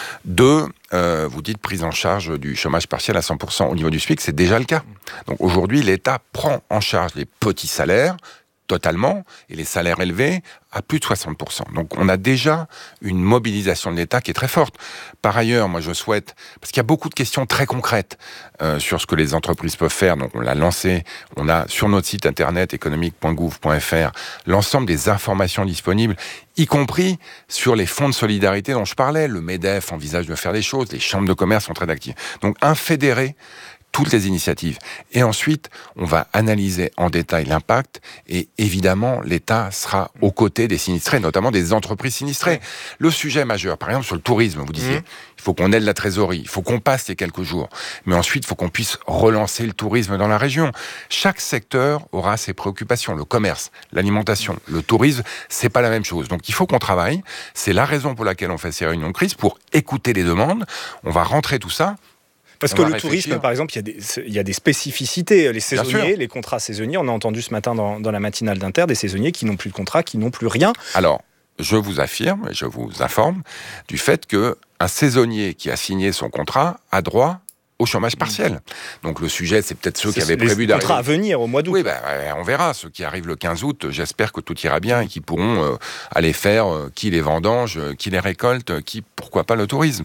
2, vous dites prise en charge du chômage partiel à 100% au niveau du SMIC, c'est déjà le cas. Donc aujourd'hui, l'État prend en charge les petits salaires totalement, et les salaires élevés à plus de 60%. Donc on a déjà une mobilisation de l'État qui est très forte. Par ailleurs, moi je souhaite, parce qu'il y a beaucoup de questions très concrètes sur ce que les entreprises peuvent faire, donc on l'a lancé, on a sur notre site internet économique.gouv.fr l'ensemble des informations disponibles, y compris sur les fonds de solidarité dont je parlais. Le MEDEF envisage de faire des choses, les chambres de commerce sont très actives. Donc un fédéré, toutes les initiatives. Et ensuite, on va analyser en détail l'impact, et évidemment, l'État sera aux côtés des sinistrés, notamment des entreprises sinistrées. Le sujet majeur, par exemple, sur le tourisme, vous disiez, il faut qu'on aide la trésorerie, il faut qu'on passe les quelques jours, mais ensuite, il faut qu'on puisse relancer le tourisme dans la région. Chaque secteur aura ses préoccupations. Le commerce, l'alimentation, le tourisme, c'est pas la même chose. Donc, il faut qu'on travaille. C'est la raison pour laquelle on fait ces réunions de crise, pour écouter les demandes. On va rentrer tout ça. Parce que le tourisme, par exemple, il y a des spécificités. Les saisonniers, les contrats saisonniers, on a entendu ce matin dans la matinale d'Inter, des saisonniers qui n'ont plus de contrat, qui n'ont plus rien. Alors, je vous affirme, et je vous informe du fait qu'un saisonnier qui a signé son contrat a droit au chômage partiel. Donc le sujet, c'est peut-être ceux qui avaient prévu d'arriver... contrats à venir au mois d'août. Oui, on verra. Ceux qui arrivent le 15 août, j'espère que tout ira bien et qui pourront aller faire qui les vendanges, qui les récoltes, qui, pourquoi pas, le tourisme.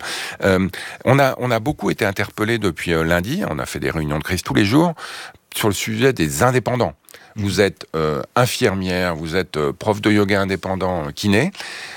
On a beaucoup été interpellés depuis lundi, on a fait des réunions de crise tous les jours, sur le sujet des indépendants. Vous êtes infirmière, vous êtes prof de yoga indépendant, kiné.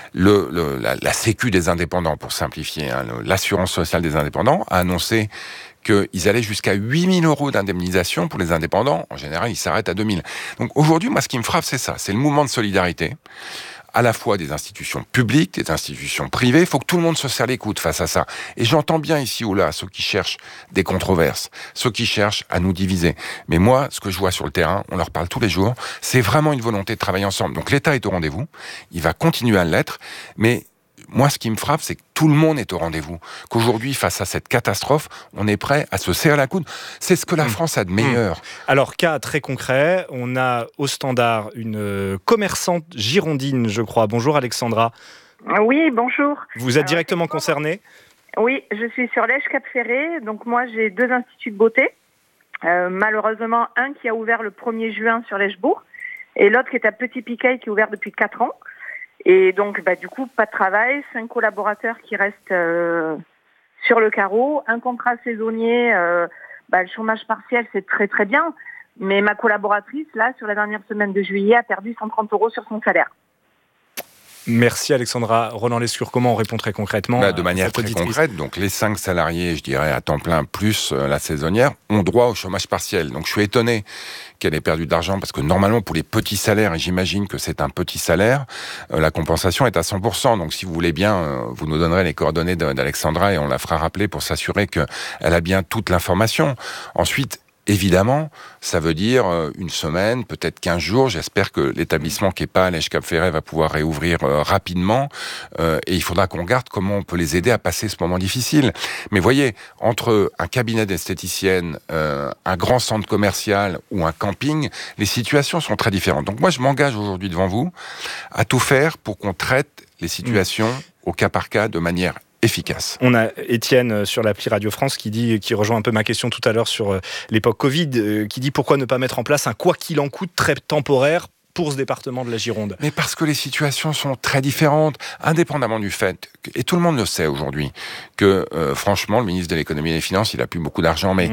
La Sécu des indépendants, pour simplifier, l'assurance sociale des indépendants, a annoncé qu'ils allaient jusqu'à 8 000 € d'indemnisation pour les indépendants. En général, ils s'arrêtent à 2 000. Donc aujourd'hui, moi, ce qui me frappe, c'est ça. C'est le mouvement de solidarité, à la fois des institutions publiques, des institutions privées. Il faut que tout le monde se serre les coudes face à ça. Et j'entends bien ici ou là ceux qui cherchent des controverses, ceux qui cherchent à nous diviser. Mais moi, ce que je vois sur le terrain, on leur parle tous les jours, c'est vraiment une volonté de travailler ensemble. Donc l'État est au rendez-vous, il va continuer à l'être, mais moi, ce qui me frappe, c'est que tout le monde est au rendez-vous. Qu'aujourd'hui, face à cette catastrophe, on est prêt à se serrer la coude. C'est ce que la France a de meilleur. Alors, cas très concret, on a au standard une commerçante girondine, je crois. Bonjour Alexandra. Oui, bonjour. Vous êtes directement concernée ? Oui, je suis sur l'Èche-Cap-Ferré. Donc moi, j'ai 2 instituts de beauté. Malheureusement, un qui a ouvert le 1er juin sur l'Èchebourg et l'autre qui est à Petit-Piquet qui est ouvert depuis 4 ans. Et donc, du coup, pas de travail, 5 collaborateurs qui restent sur le carreau, un contrat saisonnier, le chômage partiel, c'est très très bien, mais ma collaboratrice, là, sur la dernière semaine de juillet, a perdu 130 € sur son salaire. Merci Alexandra. Roland Lescure, comment on répond très concrètement de manière très concrète, donc les 5 salariés, je dirais à temps plein plus la saisonnière, ont droit au chômage partiel. Donc je suis étonné qu'elle ait perdu de l'argent parce que normalement pour les petits salaires, et j'imagine que c'est un petit salaire, la compensation est à 100%. Donc si vous voulez bien, vous nous donnerez les coordonnées d'Alexandra et on la fera rappeler pour s'assurer qu'elle a bien toute l'information. Ensuite, évidemment, ça veut dire une semaine, peut-être 15 jours. J'espère que l'établissement qui n'est pas à Lège-Cap-Ferret va pouvoir réouvrir rapidement. Et il faudra qu'on regarde comment on peut les aider à passer ce moment difficile. Mais voyez, entre un cabinet d'esthéticienne, un grand centre commercial ou un camping, les situations sont très différentes. Donc moi, je m'engage aujourd'hui devant vous à tout faire pour qu'on traite les situations au cas par cas de manière efficace. On a Étienne sur l'appli Radio France qui rejoint un peu ma question tout à l'heure sur l'époque Covid, qui dit pourquoi ne pas mettre en place un quoi qu'il en coûte très temporaire pour ce département de la Gironde. Mais parce que les situations sont très différentes, indépendamment du fait, et tout le monde le sait aujourd'hui, que franchement, le ministre de l'économie et des finances, il a plus beaucoup d'argent, mais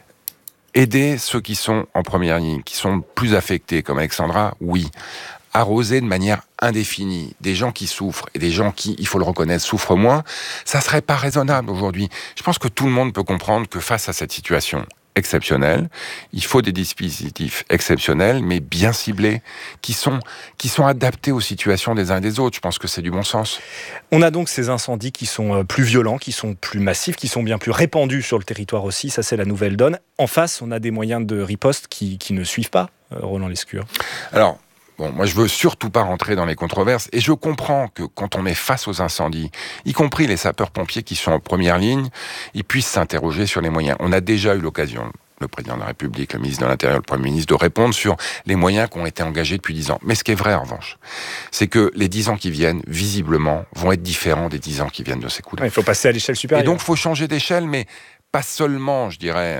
aider ceux qui sont en première ligne, qui sont plus affectés, comme Alexandra, oui. Arroser de manière indéfinie des gens qui souffrent et des gens qui, il faut le reconnaître, souffrent moins, ça serait pas raisonnable aujourd'hui. Je pense que tout le monde peut comprendre que face à cette situation exceptionnelle, il faut des dispositifs exceptionnels, mais bien ciblés, qui sont adaptés aux situations des uns et des autres. Je pense que c'est du bon sens. On a donc ces incendies qui sont plus violents, qui sont plus massifs, qui sont bien plus répandus sur le territoire aussi. Ça, c'est la nouvelle donne. En face, on a des moyens de riposte qui ne suivent pas, Roland Lescure. Alors, bon, moi je veux surtout pas rentrer dans les controverses et je comprends que quand on est face aux incendies, y compris les sapeurs-pompiers qui sont en première ligne, ils puissent s'interroger sur les moyens. On a déjà eu l'occasion, le président de la République, le ministre de l'Intérieur, le Premier ministre, de répondre sur les moyens qui ont été engagés depuis 10 ans. Mais ce qui est vrai en revanche, c'est que les 10 ans qui viennent, visiblement, vont être différents des 10 ans qui viennent de s'écouler. Il faut passer à l'échelle supérieure. Et donc il faut changer d'échelle, mais pas seulement, je dirais,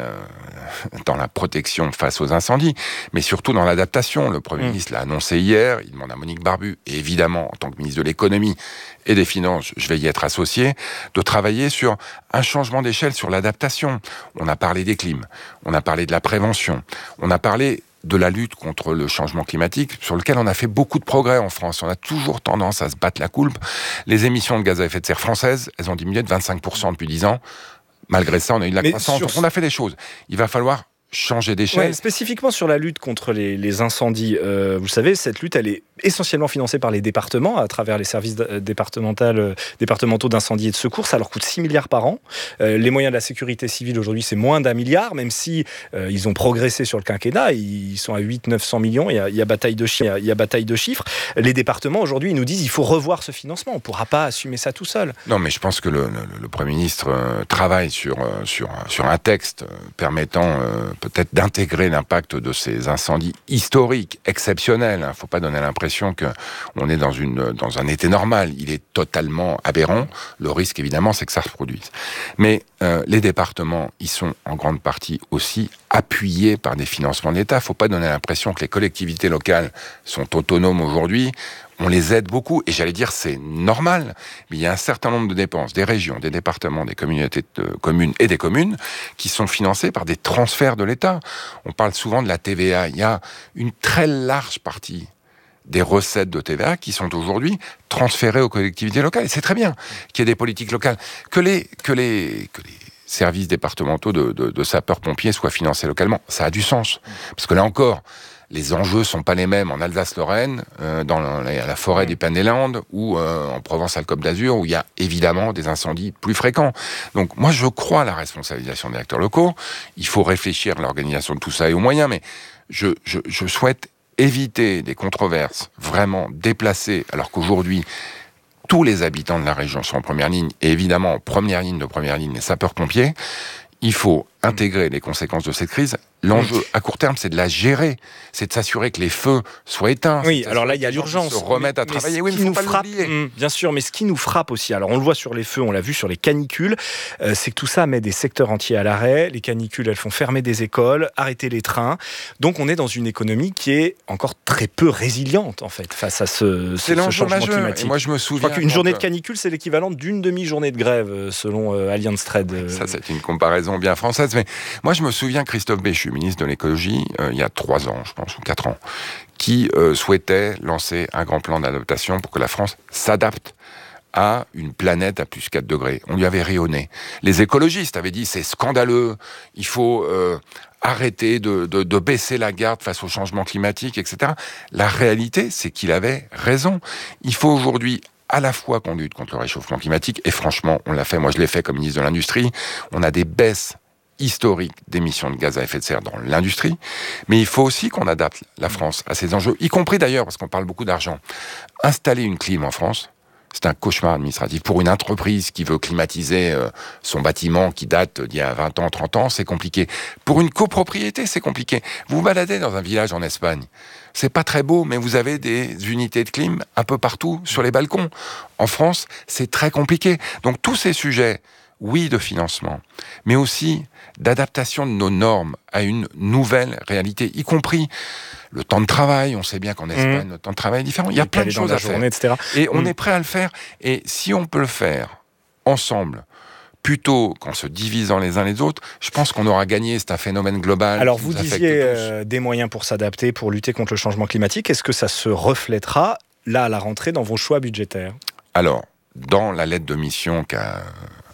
dans la protection face aux incendies, mais surtout dans l'adaptation. Le Premier ministre l'a annoncé hier, il demande à Monique Barbu, et évidemment, en tant que ministre de l'économie et des finances, je vais y être associé, de travailler sur un changement d'échelle sur l'adaptation. On a parlé des clims, on a parlé de la prévention, on a parlé de la lutte contre le changement climatique, sur lequel on a fait beaucoup de progrès en France. On a toujours tendance à se battre la coulpe. Les émissions de gaz à effet de serre françaises, elles ont diminué de 25% depuis 10 ans. Malgré ça, on a eu de la croissance. On a fait des choses. Il va falloir changer d'échelle. Ouais, spécifiquement sur la lutte contre les incendies, vous savez, cette lutte, elle est essentiellement financée par les départements à travers les services départementaux d'incendie et de secours. Ça leur coûte 6 milliards par an. Les moyens de la sécurité civile aujourd'hui, c'est moins d'1 milliard, même si ils ont progressé sur le quinquennat. Ils sont à 800-900 millions. Il y a bataille de chiffres. Les départements aujourd'hui, ils nous disent il faut revoir ce financement. On ne pourra pas assumer ça tout seul. Non, mais je pense que le Premier ministre travaille sur un texte permettant peut-être d'intégrer l'impact de ces incendies historiques, exceptionnels. Il ne faut pas donner l'impression qu'on est dans un été normal. Il est totalement aberrant. Le risque, évidemment, c'est que ça se produise. Mais les départements, ils sont en grande partie aussi appuyés par des financements de l'État. Il ne faut pas donner l'impression que les collectivités locales sont autonomes aujourd'hui. On les aide beaucoup, et j'allais dire c'est normal, mais il y a un certain nombre de dépenses des régions, des départements, des communautés de communes et des communes qui sont financées par des transferts de l'État. On parle souvent de la TVA. Il y a une très large partie des recettes de TVA qui sont aujourd'hui transférées aux collectivités locales. Et c'est très bien qu'il y ait des politiques locales. Que les services départementaux de sapeurs-pompiers soient financés localement, ça a du sens. Parce que là encore, les enjeux sont pas les mêmes en Alsace-Lorraine, dans la forêt des Pennes-des-Landes, ou en Provence-Alpes-Côte d'Azur, où il y a évidemment des incendies plus fréquents. Donc moi, je crois à la responsabilisation des acteurs locaux. Il faut réfléchir à l'organisation de tout ça et aux moyens, mais je souhaite éviter des controverses vraiment déplacées, alors qu'aujourd'hui, tous les habitants de la région sont en première ligne, et évidemment, en première ligne, les sapeurs-pompiers. Il faut intégrer les conséquences de cette crise. L'enjeu à court terme, c'est de la gérer, c'est de s'assurer que les feux soient éteints. Oui, alors là, il y a l'urgence. Se remettre à travailler. Oui, mais il ne faut pas l'oublier. Bien sûr, mais ce qui nous frappe aussi, alors on le voit sur les feux, on l'a vu sur les canicules, c'est que tout ça met des secteurs entiers à l'arrêt. Les canicules, elles font fermer des écoles, arrêter les trains. Donc on est dans une économie qui est encore très peu résiliente, en fait, face à ce changement majeur. climatique. Et moi, je me souviens. Qu'une journée de canicule, c'est l'équivalent d'une demi-journée de grève, selon Allianz Trade. Ça, c'est une comparaison bien française. Mais moi, je me souviens, Christophe Béchu, ministre de l'écologie, il y a 3 ans, je pense, ou 4 ans, qui souhaitait lancer un grand plan d'adaptation pour que la France s'adapte à une planète à plus 4 degrés. On lui avait rayonné. Les écologistes avaient dit c'est scandaleux, il faut arrêter de baisser la garde face au changement climatique, etc. La réalité, c'est qu'il avait raison. Il faut aujourd'hui à la fois qu'on lutte contre le réchauffement climatique, et franchement, on l'a fait, moi je l'ai fait comme ministre de l'Industrie, on a des baisses historiques d'émissions de gaz à effet de serre dans l'industrie, mais il faut aussi qu'on adapte la France à ces enjeux, y compris d'ailleurs, parce qu'on parle beaucoup d'argent. Installer une clim en France, c'est un cauchemar administratif. Pour une entreprise qui veut climatiser son bâtiment qui date d'il y a 20 ans, 30 ans, c'est compliqué. Pour une copropriété, c'est compliqué. Vous vous baladez dans un village en Espagne, c'est pas très beau, mais vous avez des unités de clim un peu partout sur les balcons. En France, c'est très compliqué. Donc tous ces sujets, oui, de financement, mais aussi d'adaptation de nos normes à une nouvelle réalité, y compris le temps de travail. On sait bien qu'en Espagne, le temps de travail est différent. Il y a plein de choses à faire. Etc. Et on est prêt à le faire. Et si on peut le faire ensemble, plutôt qu'en se divisant les uns les autres, je pense qu'on aura gagné. C'est un phénomène global. Alors vous disiez des moyens pour s'adapter, pour lutter contre le changement climatique. Est-ce que ça se reflètera là à la rentrée dans vos choix budgétaires ? Alors, dans la lettre de mission qu'a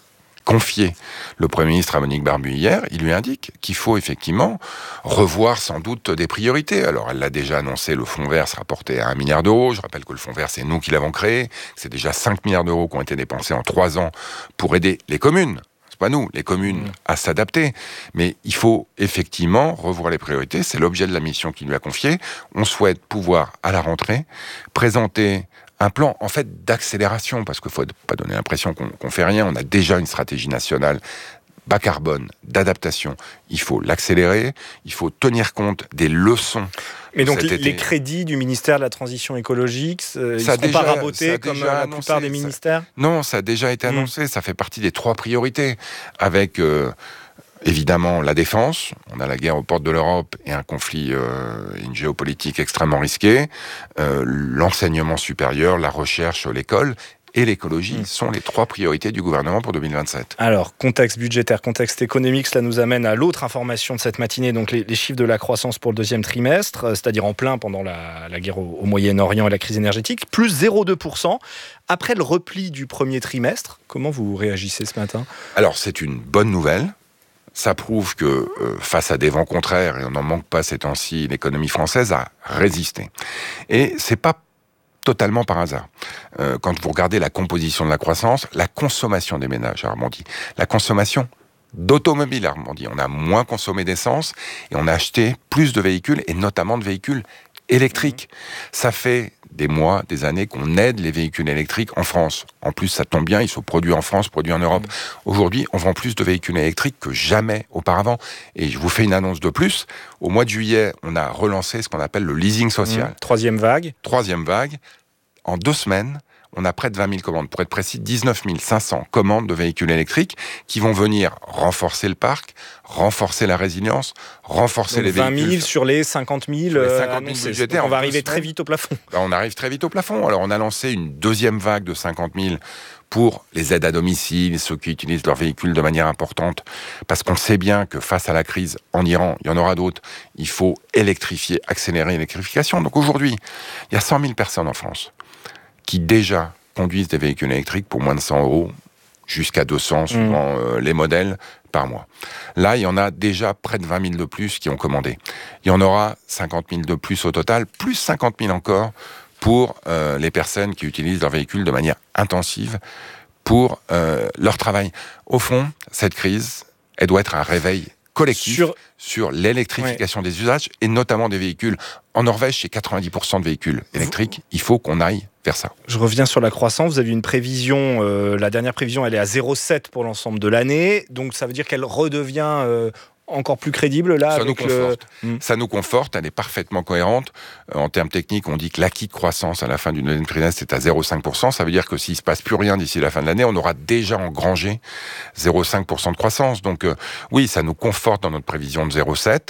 confié le Premier ministre à Monique Barbu hier, il lui indique qu'il faut effectivement revoir sans doute des priorités. Alors, elle l'a déjà annoncé, le fonds vert sera porté à 1 milliard d'euros. Je rappelle que le fonds vert, c'est nous qui l'avons créé. C'est déjà 5 milliards d'euros qui ont été dépensés en 3 ans pour aider les communes. C'est pas nous, les communes, à s'adapter. Mais il faut effectivement revoir les priorités. C'est l'objet de la mission qu'il lui a confiée. On souhaite pouvoir, à la rentrée, présenter un plan, en fait, d'accélération, parce qu'il ne faut pas donner l'impression qu'on fait rien. On a déjà une stratégie nationale bas carbone, d'adaptation. Il faut l'accélérer, il faut tenir compte des leçons. Mais donc les crédits du ministère de la Transition écologique, ils ne seront pas rabotés comme la plupart des ministères ? Non, ça a déjà été annoncé. Ça fait partie des 3 priorités, avec évidemment la défense. On a la guerre aux portes de l'Europe et un conflit, une géopolitique extrêmement risquée. L'enseignement supérieur, la recherche, l'école et l'écologie sont les 3 priorités du gouvernement pour 2027. Alors, contexte budgétaire, contexte économique, cela nous amène à l'autre information de cette matinée, donc les chiffres de la croissance pour le 2e trimestre, c'est-à-dire en plein pendant la guerre au Moyen-Orient et la crise énergétique, plus 0,2%. Après le repli du 1er trimestre, comment vous réagissez ce matin ? Alors, c'est une bonne nouvelle. Ça prouve que face à des vents contraires, et on n'en manque pas ces temps-ci, l'économie française a résisté. Et c'est pas totalement par hasard. Quand vous regardez la composition de la croissance, la consommation des ménages a rebondi. La consommation d'automobiles a rebondi. On a moins consommé d'essence et on a acheté plus de véhicules, et notamment de véhicules électriques. Ça fait des mois, des années qu'on aide les véhicules électriques en France. En plus, ça tombe bien, ils sont produits en France, produits en Europe. Aujourd'hui, on vend plus de véhicules électriques que jamais auparavant. Et je vous fais une annonce de plus. Au mois de juillet, on a relancé ce qu'on appelle le leasing social. 3e vague. 3e vague. En 2 semaines, on a près de 20 000 commandes. Pour être précis, 19 500 commandes de véhicules électriques qui vont venir renforcer le parc, renforcer la résilience, renforcer donc les véhicules. 20 000 sur les 50 000 budgétaires. On va arriver très vite au plafond. On arrive très vite au plafond. Alors, on a lancé une 2e vague de 50 000 pour les aides à domicile, ceux qui utilisent leurs véhicules de manière importante, parce qu'on sait bien que face à la crise en Iran, il y en aura d'autres, il faut électrifier, accélérer l'électrification. Donc aujourd'hui, il y a 100 000 personnes en France qui déjà conduisent des véhicules électriques pour moins de 100 euros, jusqu'à 200 suivant les modèles par mois. Là, il y en a déjà près de 20 000 de plus qui ont commandé. Il y en aura 50 000 de plus au total, plus 50 000 encore pour les personnes qui utilisent leur véhicule de manière intensive pour leur travail. Au fond, cette crise, elle doit être un réveil collectif sur l'électrification des usages, et notamment des véhicules. En Norvège, c'est 90% de véhicules électriques. Il faut qu'on aille vers ça. Je reviens sur la croissance. Vous avez une prévision, la dernière prévision, elle est à 0,7 pour l'ensemble de l'année. Donc ça veut dire qu'elle redevient encore plus crédible là. Ça nous conforte, elle est parfaitement cohérente. En termes techniques, on dit que l'acquis de croissance à la fin du 9e trimestre est à 0,5%. Ça veut dire que s'il ne se passe plus rien d'ici la fin de l'année, on aura déjà engrangé 0,5% de croissance. Donc oui, ça nous conforte dans notre prévision de 0,7.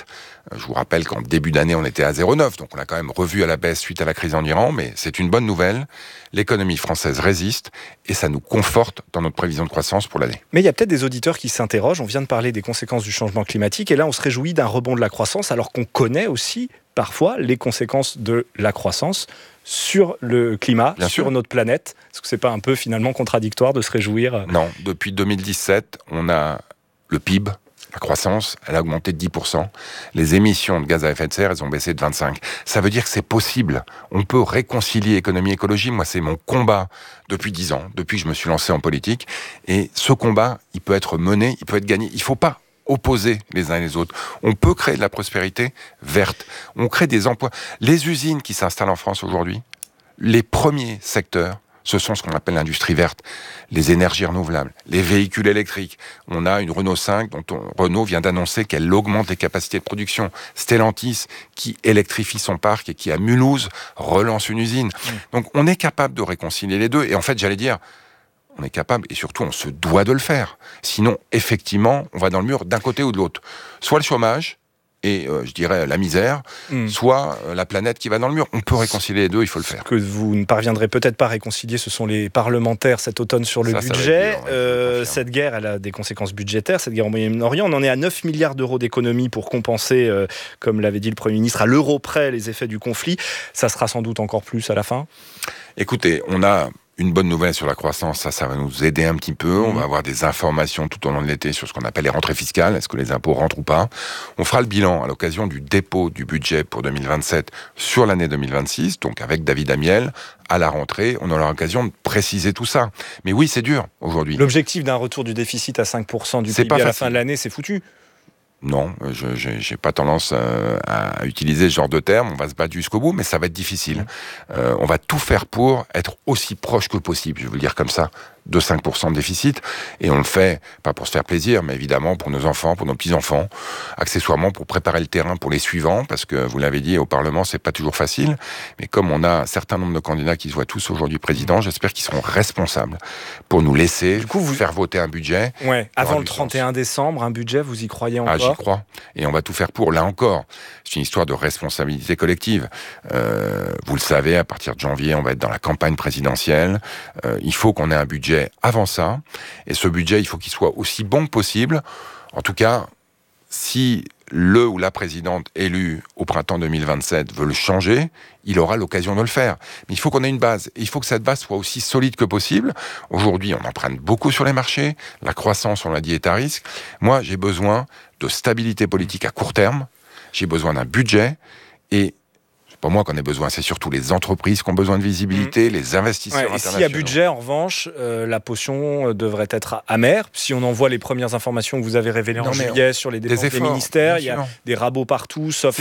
Je vous rappelle qu'en début d'année, on était à 0,9, donc on a quand même revu à la baisse suite à la crise en Iran, mais c'est une bonne nouvelle. L'économie française résiste et ça nous conforte dans notre prévision de croissance pour l'année. Mais il y a peut-être des auditeurs qui s'interrogent. On vient de parler des conséquences du changement climatique et là, on se réjouit d'un rebond de la croissance alors qu'on connaît aussi parfois les conséquences de la croissance sur le climat, sur notre planète. Est-ce que c'est pas un peu finalement contradictoire de se réjouir ? Non, depuis 2017, on a le PIB. La croissance, elle a augmenté de 10%. Les émissions de gaz à effet de serre, elles ont baissé de 25%. Ça veut dire que c'est possible. On peut réconcilier économie et écologie. Moi, c'est mon combat depuis 10 ans, depuis que je me suis lancé en politique. Et ce combat, il peut être mené, il peut être gagné. Il ne faut pas opposer les uns et les autres. On peut créer de la prospérité verte. On crée des emplois. Les usines qui s'installent en France aujourd'hui, les premiers secteurs, ce sont ce qu'on appelle l'industrie verte, les énergies renouvelables, les véhicules électriques. On a une Renault 5 dont Renault vient d'annoncer qu'elle augmente les capacités de production. Stellantis qui électrifie son parc et qui à Mulhouse relance une usine. Donc on est capable de réconcilier les deux. Et en fait, j'allais dire, on est capable et surtout on se doit de le faire. Sinon, effectivement, on va dans le mur d'un côté ou de l'autre. Soit le chômage, et je dirais la misère, soit la planète qui va dans le mur. On peut réconcilier les deux, il faut le faire. Ce que vous ne parviendrez peut-être pas à réconcilier, ce sont les parlementaires cet automne sur le budget. Cette guerre, elle a des conséquences budgétaires, cette guerre au Moyen-Orient. On en est à 9 milliards d'euros d'économies pour compenser, comme l'avait dit le Premier ministre, à l'euro près les effets du conflit. Ça sera sans doute encore plus à la fin. Écoutez, on a une bonne nouvelle sur la croissance, ça va nous aider un petit peu. On va avoir des informations tout au long de l'été sur ce qu'on appelle les rentrées fiscales. Est-ce que les impôts rentrent ou pas ? On fera le bilan à l'occasion du dépôt du budget pour 2027 sur l'année 2026. Donc avec David Amiel, à la rentrée, on aura l'occasion de préciser tout ça. Mais oui, c'est dur aujourd'hui. L'objectif d'un retour du déficit à 5% du PIB à la fin de l'année, c'est foutu. Non, je n'ai pas tendance à utiliser ce genre de terme. On va se battre jusqu'au bout, mais ça va être difficile. On va tout faire pour être aussi proche que possible, je veux le dire comme ça, de 5% de déficit. Et on le fait, pas pour se faire plaisir, mais évidemment pour nos enfants, pour nos petits-enfants, accessoirement pour préparer le terrain pour les suivants, parce que vous l'avez dit, au Parlement, c'est pas toujours facile. Mais comme on a un certain nombre de candidats qui se voient tous aujourd'hui présidents, j'espère qu'ils seront responsables pour nous laisser faire voter un budget. Ouais, avant le 31 décembre, un budget, vous y croyez encore ? J'y crois. Et on va tout faire pour. Là encore, c'est une histoire de responsabilité collective. Vous le savez, à partir de janvier, on va être dans la campagne présidentielle. Il faut qu'on ait un budget avant ça. Et ce budget, il faut qu'il soit aussi bon que possible. En tout cas, si le ou la présidente élue au printemps 2027 veut le changer, il aura l'occasion de le faire. Mais il faut qu'on ait une base. Et il faut que cette base soit aussi solide que possible. Aujourd'hui, on emprunte beaucoup sur les marchés. La croissance, on l'a dit, est à risque. Moi, j'ai besoin de stabilité politique à court terme. J'ai besoin d'un budget. Et pas moi qu'on ait besoin, c'est surtout les entreprises qui ont besoin de visibilité, les investisseurs internationaux. S'il y a budget, en revanche, la potion devrait être amère. Si on en voit les premières informations que vous avez révélées en juillet sur les dépenses des ministères, il y a des rabots partout, sauf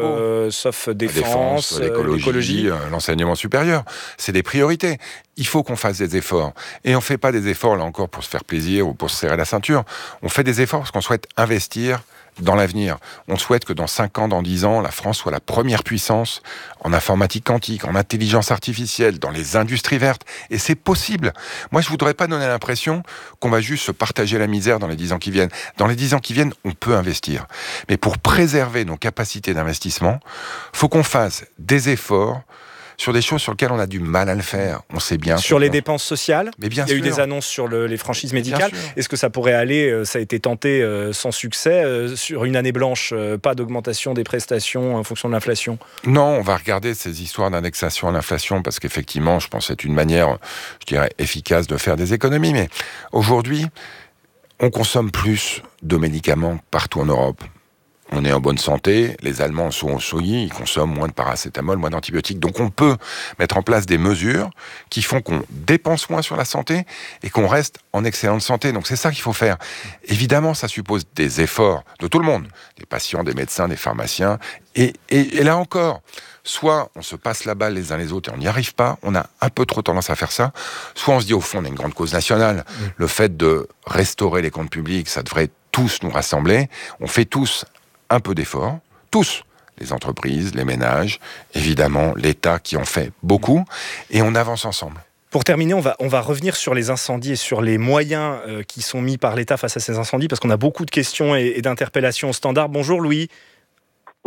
défense, l'écologie, l'enseignement supérieur. C'est des priorités. Il faut qu'on fasse des efforts. Et on ne fait pas des efforts, là encore, pour se faire plaisir ou pour se serrer la ceinture. On fait des efforts parce qu'on souhaite investir dans l'avenir. On souhaite que dans 5 ans, dans 10 ans, la France soit la première puissance en informatique quantique, en intelligence artificielle, dans les industries vertes. Et c'est possible. Moi, je voudrais pas donner l'impression qu'on va juste se partager la misère dans les 10 ans qui viennent. Dans les 10 ans qui viennent, on peut investir. Mais pour préserver nos capacités d'investissement, faut qu'on fasse des efforts sur des choses sur lesquelles on a du mal à le faire. On sait bien. Sur les dépenses sociales, mais bien il y a eu des annonces sur les franchises médicales. Est-ce que ça pourrait aller, ça a été tenté sans succès, sur une année blanche, pas d'augmentation des prestations en fonction de l'inflation ? Non, on va regarder ces histoires d'indexation à l'inflation parce qu'effectivement, je pense que c'est une manière, je dirais, efficace de faire des économies. Mais aujourd'hui, on consomme plus de médicaments partout en Europe. On est en bonne santé, les Allemands sont au souillis, ils consomment moins de paracétamol, moins d'antibiotiques. Donc on peut mettre en place des mesures qui font qu'on dépense moins sur la santé et qu'on reste en excellente santé. Donc c'est ça qu'il faut faire. Évidemment, ça suppose des efforts de tout le monde, des patients, des médecins, des pharmaciens. Et là encore, soit on se passe la balle les uns les autres et on n'y arrive pas, on a un peu trop tendance à faire ça, soit on se dit au fond on a une grande cause nationale. Le fait de restaurer les comptes publics, ça devrait tous nous rassembler. On fait tous un peu d'efforts, tous, les entreprises, les ménages, évidemment l'État qui en fait beaucoup, et on avance ensemble. Pour terminer, on va revenir sur les incendies et sur les moyens qui sont mis par l'État face à ces incendies, parce qu'on a beaucoup de questions et d'interpellations au standard. Bonjour Louis.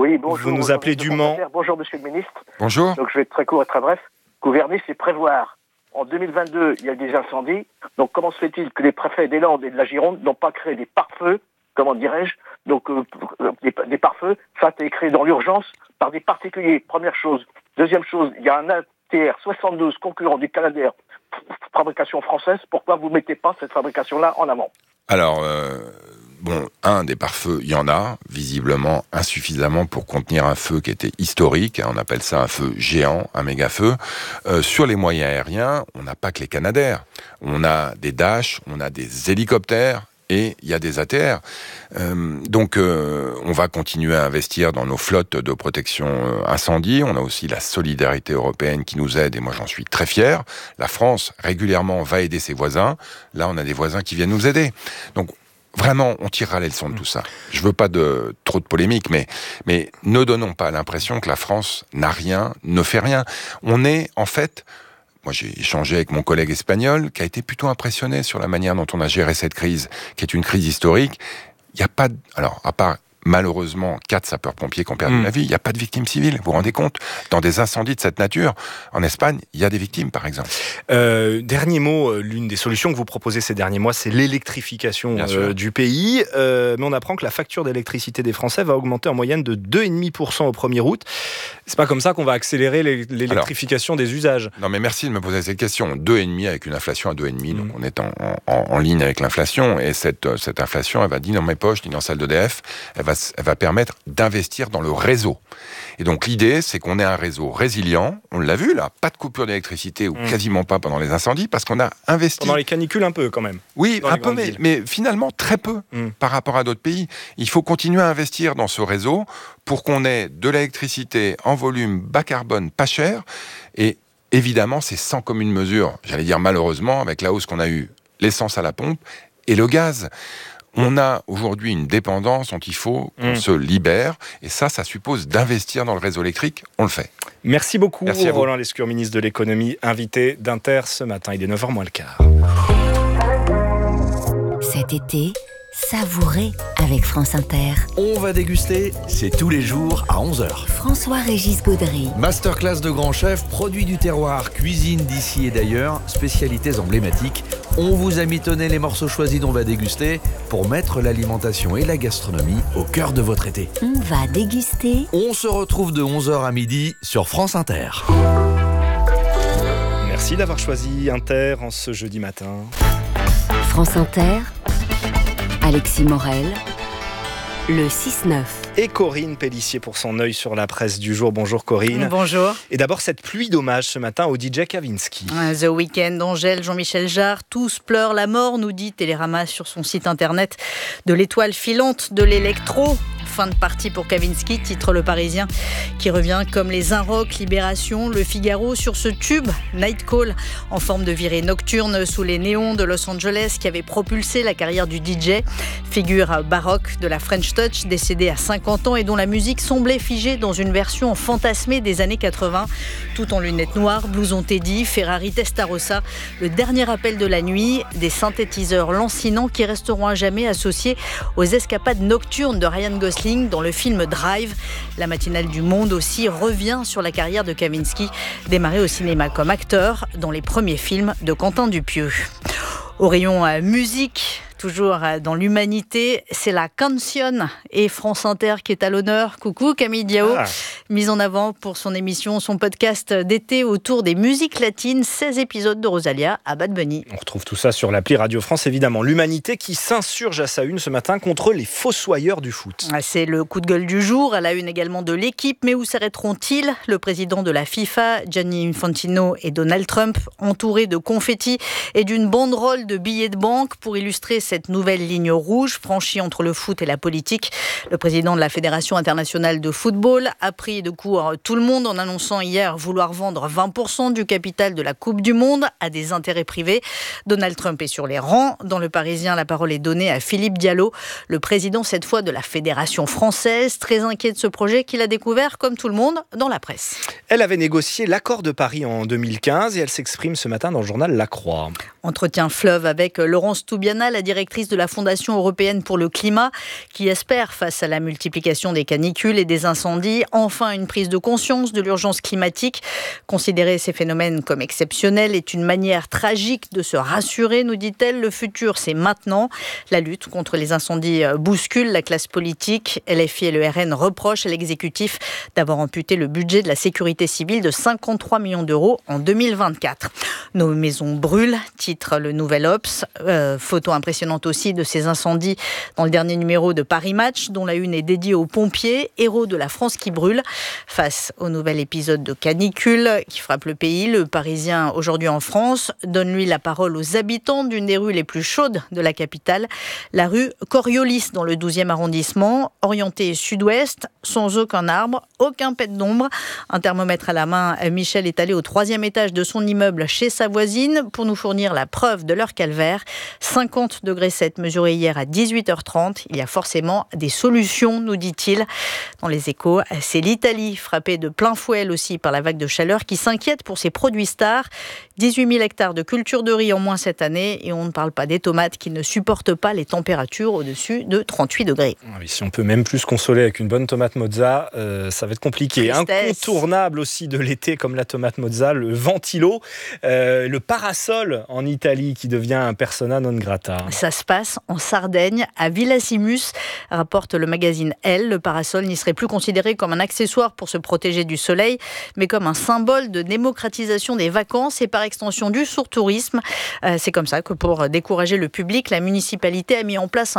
Oui, bonjour. Vous nous appelez du Mans. Bonjour, monsieur le ministre. Bonjour. Donc, je vais être très court et très bref. Gouverner, c'est prévoir. En 2022, il y a des incendies. Donc, comment se fait-il que les préfets des Landes et de la Gironde n'ont pas créé des pare-feux, comment dirais-je, donc des pare-feux, ça a été créé dans l'urgence par des particuliers, première chose. Deuxième chose, il y a un ATR 72 concurrent du Canadair, fabrication française. Pourquoi vous ne mettez pas cette fabrication-là en avant ? Alors, des pare-feux, il y en a, visiblement insuffisamment pour contenir un feu qui était historique. On appelle ça un feu géant, un méga-feu. Sur les moyens aériens, on n'a pas que les Canadair. On a des Dash, on a des hélicoptères, et il y a des ATR. Donc, on va continuer à investir dans nos flottes de protection incendie. On a aussi la solidarité européenne qui nous aide, et moi j'en suis très fier. La France, régulièrement, va aider ses voisins. Là, on a des voisins qui viennent nous aider. Donc, vraiment, on tirera les leçons de tout ça. Je veux pas trop de polémique, mais ne donnons pas l'impression que la France n'a rien, ne fait rien. On est, en fait... Moi, j'ai échangé avec mon collègue espagnol qui a été plutôt impressionné sur la manière dont on a géré cette crise, qui est une crise historique. Il n'y a pas... Alors, à part... Malheureusement, 4 sapeurs-pompiers qui ont perdu la vie. Il n'y a pas de victimes civiles, vous vous rendez compte ? Dans des incendies de cette nature, en Espagne, il y a des victimes, par exemple. Dernier mot, l'une des solutions que vous proposez ces derniers mois, c'est l'électrification du pays. Mais on apprend que la facture d'électricité des Français va augmenter en moyenne de 2,5% au 1er août. C'est pas comme ça qu'on va accélérer l'électrification des usages. Non, mais merci de me poser cette question. 2,5 avec une inflation à 2,5, donc on est en ligne avec l'inflation. Et cette inflation, elle va ni dans mes poches, ni dans celle d'EDF. Elle va permettre d'investir dans le réseau. Et donc l'idée, c'est qu'on ait un réseau résilient. On l'a vu là, pas de coupure d'électricité ou quasiment pas pendant les incendies, parce qu'on a investi. Pendant les canicules un peu quand même. Oui, un peu, mais finalement très peu par rapport à d'autres pays. Il faut continuer à investir dans ce réseau pour qu'on ait de l'électricité en volume bas carbone, pas cher. Et évidemment, c'est sans commune mesure, j'allais dire malheureusement, avec la hausse qu'on a eue, l'essence à la pompe et le gaz. On a aujourd'hui une dépendance dont il faut qu'on se libère. Et ça suppose d'investir dans le réseau électrique. On le fait. Merci beaucoup, Roland Lescure, ministre de l'économie, invité d'Inter ce matin. Il est 9h moins le quart. Cet été, savourez avec France Inter. On va déguster, c'est tous les jours à 11h. François-Régis Gaudry. Masterclass de grands chefs, produits du terroir, cuisine d'ici et d'ailleurs, spécialités emblématiques. On vous a mitonné les morceaux choisis dont on va déguster pour mettre l'alimentation et la gastronomie au cœur de votre été. On va déguster. On se retrouve de 11h à midi sur France Inter. Merci d'avoir choisi Inter en ce jeudi matin. France Inter, Alexis Morel, le 6-9. Et Corinne Pellissier pour son œil sur la presse du jour. Bonjour Corinne. Bonjour. Et d'abord cette pluie d'hommage ce matin au DJ Kavinsky. The Weeknd, Angèle, Jean-Michel Jarre, tous pleurent la mort, nous dit Télérama sur son site internet, de l'étoile filante de l'électro. Fin de partie pour Kavinsky, titre Le Parisien, qui revient comme les Inrocks, Libération, Le Figaro sur ce tube, Night Call, en forme de virée nocturne sous les néons de Los Angeles, qui avait propulsé la carrière du DJ. Figure baroque de la French Touch, décédée à 50 ans et dont la musique semblait figée dans une version fantasmée des années 80, tout en lunettes noires, blouson Teddy, Ferrari Testarossa, le dernier appel de la nuit, des synthétiseurs lancinants qui resteront à jamais associés aux escapades nocturnes de Ryan Gosling dans le film Drive. La matinale du Monde aussi revient sur la carrière de Kavinsky, démarré au cinéma comme acteur dans les premiers films de Quentin Dupieux. Au rayon musique, toujours dans l'humanité, c'est la Canción et France Inter qui est à l'honneur. Coucou Camille Diao, mise en avant pour son émission, son podcast d'été autour des musiques latines, 16 épisodes de Rosalia à Bad Bunny. On retrouve tout ça sur l'appli Radio France évidemment. L'humanité qui s'insurge à sa une ce matin contre les fossoyeurs du foot. C'est le coup de gueule du jour, à la une également de l'équipe, mais où s'arrêteront-ils ? Le président de la FIFA, Gianni Infantino, et Donald Trump, entourés de confettis et d'une banderole de billets de banque pour illustrer cette nouvelle ligne rouge franchie entre le foot et la politique. Le président de la Fédération internationale de football a pris de court tout le monde en annonçant hier vouloir vendre 20% du capital de la Coupe du Monde à des intérêts privés. Donald Trump est sur les rangs. Dans Le Parisien, la parole est donnée à Philippe Diallo, le président cette fois de la Fédération française, très inquiet de ce projet qu'il a découvert comme tout le monde dans la presse. Elle avait négocié l'accord de Paris en 2015 et elle s'exprime ce matin dans le journal La Croix. Entretien fleuve avec Laurence Toubiana, la directrice de la Fondation européenne pour le climat, qui espère, face à la multiplication des canicules et des incendies, enfin une prise de conscience de l'urgence climatique. Considérer ces phénomènes comme exceptionnels est une manière tragique de se rassurer, nous dit-elle. Le futur, c'est maintenant. La lutte contre les incendies bouscule la classe politique. LFI et le RN reprochent à l'exécutif d'avoir amputé le budget de la sécurité civile de 53 millions d'euros en 2024. Nos maisons brûlent, titre le Nouvel Obs. Photo impressionnante aussi de ces incendies dans le dernier numéro de Paris Match, dont la une est dédiée aux pompiers, héros de la France qui brûle. Face au nouvel épisode de canicule qui frappe le pays, le Parisien aujourd'hui en France donne lui la parole aux habitants d'une des rues les plus chaudes de la capitale, la rue Coriolis dans le 12e arrondissement, orientée sud-ouest, sans aucun arbre, aucun pet d'ombre. Un thermomètre à la main, Michel est allé au 3e étage de son immeuble chez sa voisine pour nous fournir la preuve de leur calvaire. 50 degrés 7 mesurés hier à 18h30. Il y a forcément des solutions, nous dit-il. Dans les Échos, c'est l'Italie, frappée de plein fouet elle aussi par la vague de chaleur, qui s'inquiète pour ses produits stars. 18 000 hectares de culture de riz en moins cette année, et on ne parle pas des tomates qui ne supportent pas les températures au-dessus de 38 degrés. Oui, si on peut même plus se consoler avec une bonne tomate mozza, ça va être compliqué. Tristesse. Incontournable aussi de l'été, comme la tomate mozza, le ventilo, le parasol en Italie qui devient un persona non grata. Ça se passe en Sardaigne, à Villasimus, rapporte le magazine Elle. Le parasol n'y serait plus considéré comme un accessoire pour se protéger du soleil, mais comme un symbole de démocratisation des vacances et par extension du surtourisme. C'est comme ça que pour décourager le public, la municipalité a mis en place